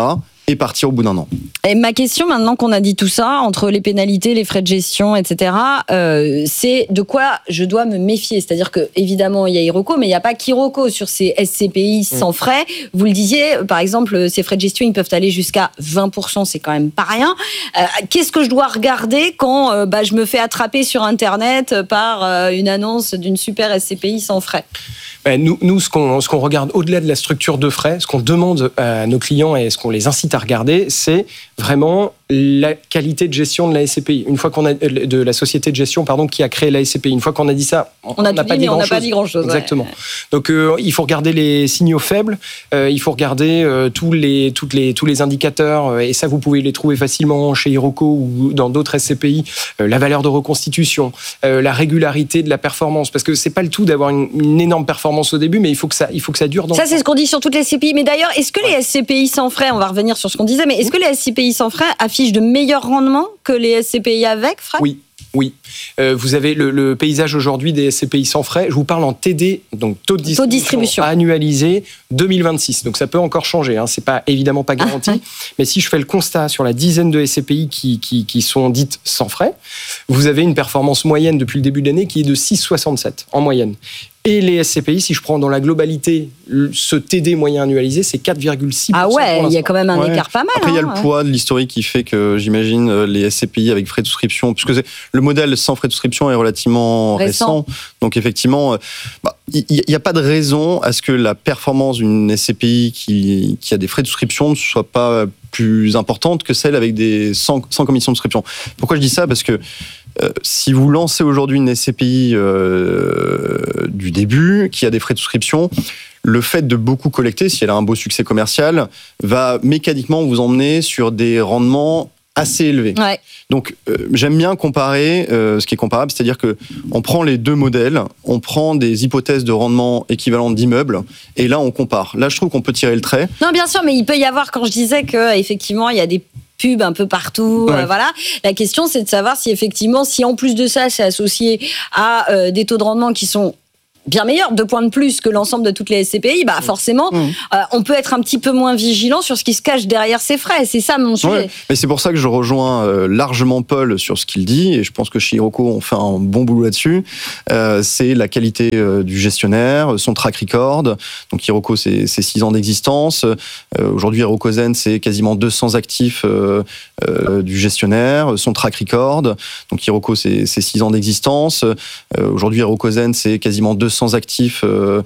et partir au bout d'un an. Et ma question, maintenant qu'on a dit tout ça, entre les pénalités, les frais de gestion, et cetera, euh, c'est de quoi je dois me méfier. C'est-à-dire que évidemment il y a Iroko, mais il n'y a pas qu'Iroko sur ces S C P I sans mmh. frais. Vous le disiez, par exemple, ces frais de gestion, ils peuvent aller jusqu'à vingt pour cent, c'est quand même pas rien. Euh, qu'est-ce que je dois regarder quand euh, bah, je me fais attraper sur Internet par euh, une annonce d'une super S C P I sans frais ? Ben, nous, nous, ce qu'on, ce qu'on regarde au-delà de la structure de frais, ce qu'on demande à nos clients et ce qu'on les incite à regarder, c'est vraiment la qualité de gestion de la S C P I. Une fois qu'on a de la société de gestion, pardon, qui a créé la S C P I. Une fois qu'on a dit ça, on n'a pas, pas dit grand-chose. Exactement. Ouais. Donc, euh, il faut regarder les signaux faibles. Euh, il faut regarder euh, tous les, toutes les, tous les indicateurs. Euh, et ça, vous pouvez les trouver facilement chez Iroko ou dans d'autres S C P I. Euh, la valeur de reconstitution, euh, la régularité de la performance, parce que c'est pas le tout d'avoir une, une énorme performance au début, mais il faut que ça, il faut que ça dure. Dans ça, c'est ce qu'on dit sur toutes les S C P I. Mais d'ailleurs, est-ce que les S C P I sans frais, on va revenir sur ce qu'on disait, mais est-ce que les S C P I sans frais affichent de meilleurs rendements que les S C P I avec frais ? Oui. Oui, euh, vous avez le, le paysage aujourd'hui des S C P I sans frais. Je vous parle en T D, donc taux de distribution, taux de distribution. annualisé deux mille vingt-six. Donc ça peut encore changer, hein. C'est pas évidemment pas garanti. Ah, mais si je fais le constat sur la dizaine de S C P I qui, qui, qui sont dites sans frais, vous avez une performance moyenne depuis le début de l'année qui est de six virgule soixante-sept en moyenne. Et les S C P I, si je prends dans la globalité ce T D moyen annualisé, c'est quatre virgule six pour cent. Ah ouais, il y a quand même un ouais. écart pas mal. Après, il hein, y a le poids de l'historique qui fait que j'imagine les S C P I avec frais de souscription, puisque c'est, le modèle sans frais de souscription est relativement récent. récent. Donc effectivement, bah, il n'y a pas de raison à ce que la performance d'une S C P I qui, qui a des frais de souscription ne soit pas plus importante que celle avec des sans, sans commission de souscription. Pourquoi je dis ça ? Parce que Euh, si vous lancez aujourd'hui une S C P I euh, du début, qui a des frais de souscription, le fait de beaucoup collecter, si elle a un beau succès commercial, va mécaniquement vous emmener sur des rendements assez élevés. Ouais. Donc, euh, j'aime bien comparer euh, ce qui est comparable, c'est-à-dire que on prend les deux modèles, on prend des hypothèses de rendement équivalentes d'immeubles, et là, on compare. Là, je trouve qu'on peut tirer le trait. Non, bien sûr, mais il peut y avoir, quand je disais qu'effectivement, il y a des pubs un peu partout, ouais. euh, voilà. La question, c'est de savoir si effectivement, si en plus de ça, c'est associé à euh, des taux de rendement qui sont bien meilleur, deux points de plus que l'ensemble de toutes les S C P I, bah forcément, mmh. euh, on peut être un petit peu moins vigilant sur ce qui se cache derrière ces frais. C'est ça mon sujet. Ouais, mais c'est pour ça que je rejoins euh, largement Paul sur ce qu'il dit, et je pense que chez Iroko, on fait un bon boulot là-dessus. Euh, c'est la qualité euh, du gestionnaire, son track record. Donc Iroko, c'est, c'est six ans d'existence. Euh, aujourd'hui, Iroko Zen, c'est quasiment deux cents actifs euh, euh, du gestionnaire, son track record. Donc Iroko, c'est, c'est six ans d'existence. Euh, aujourd'hui, Iroko Zen, c'est quasiment deux cents actifs euh,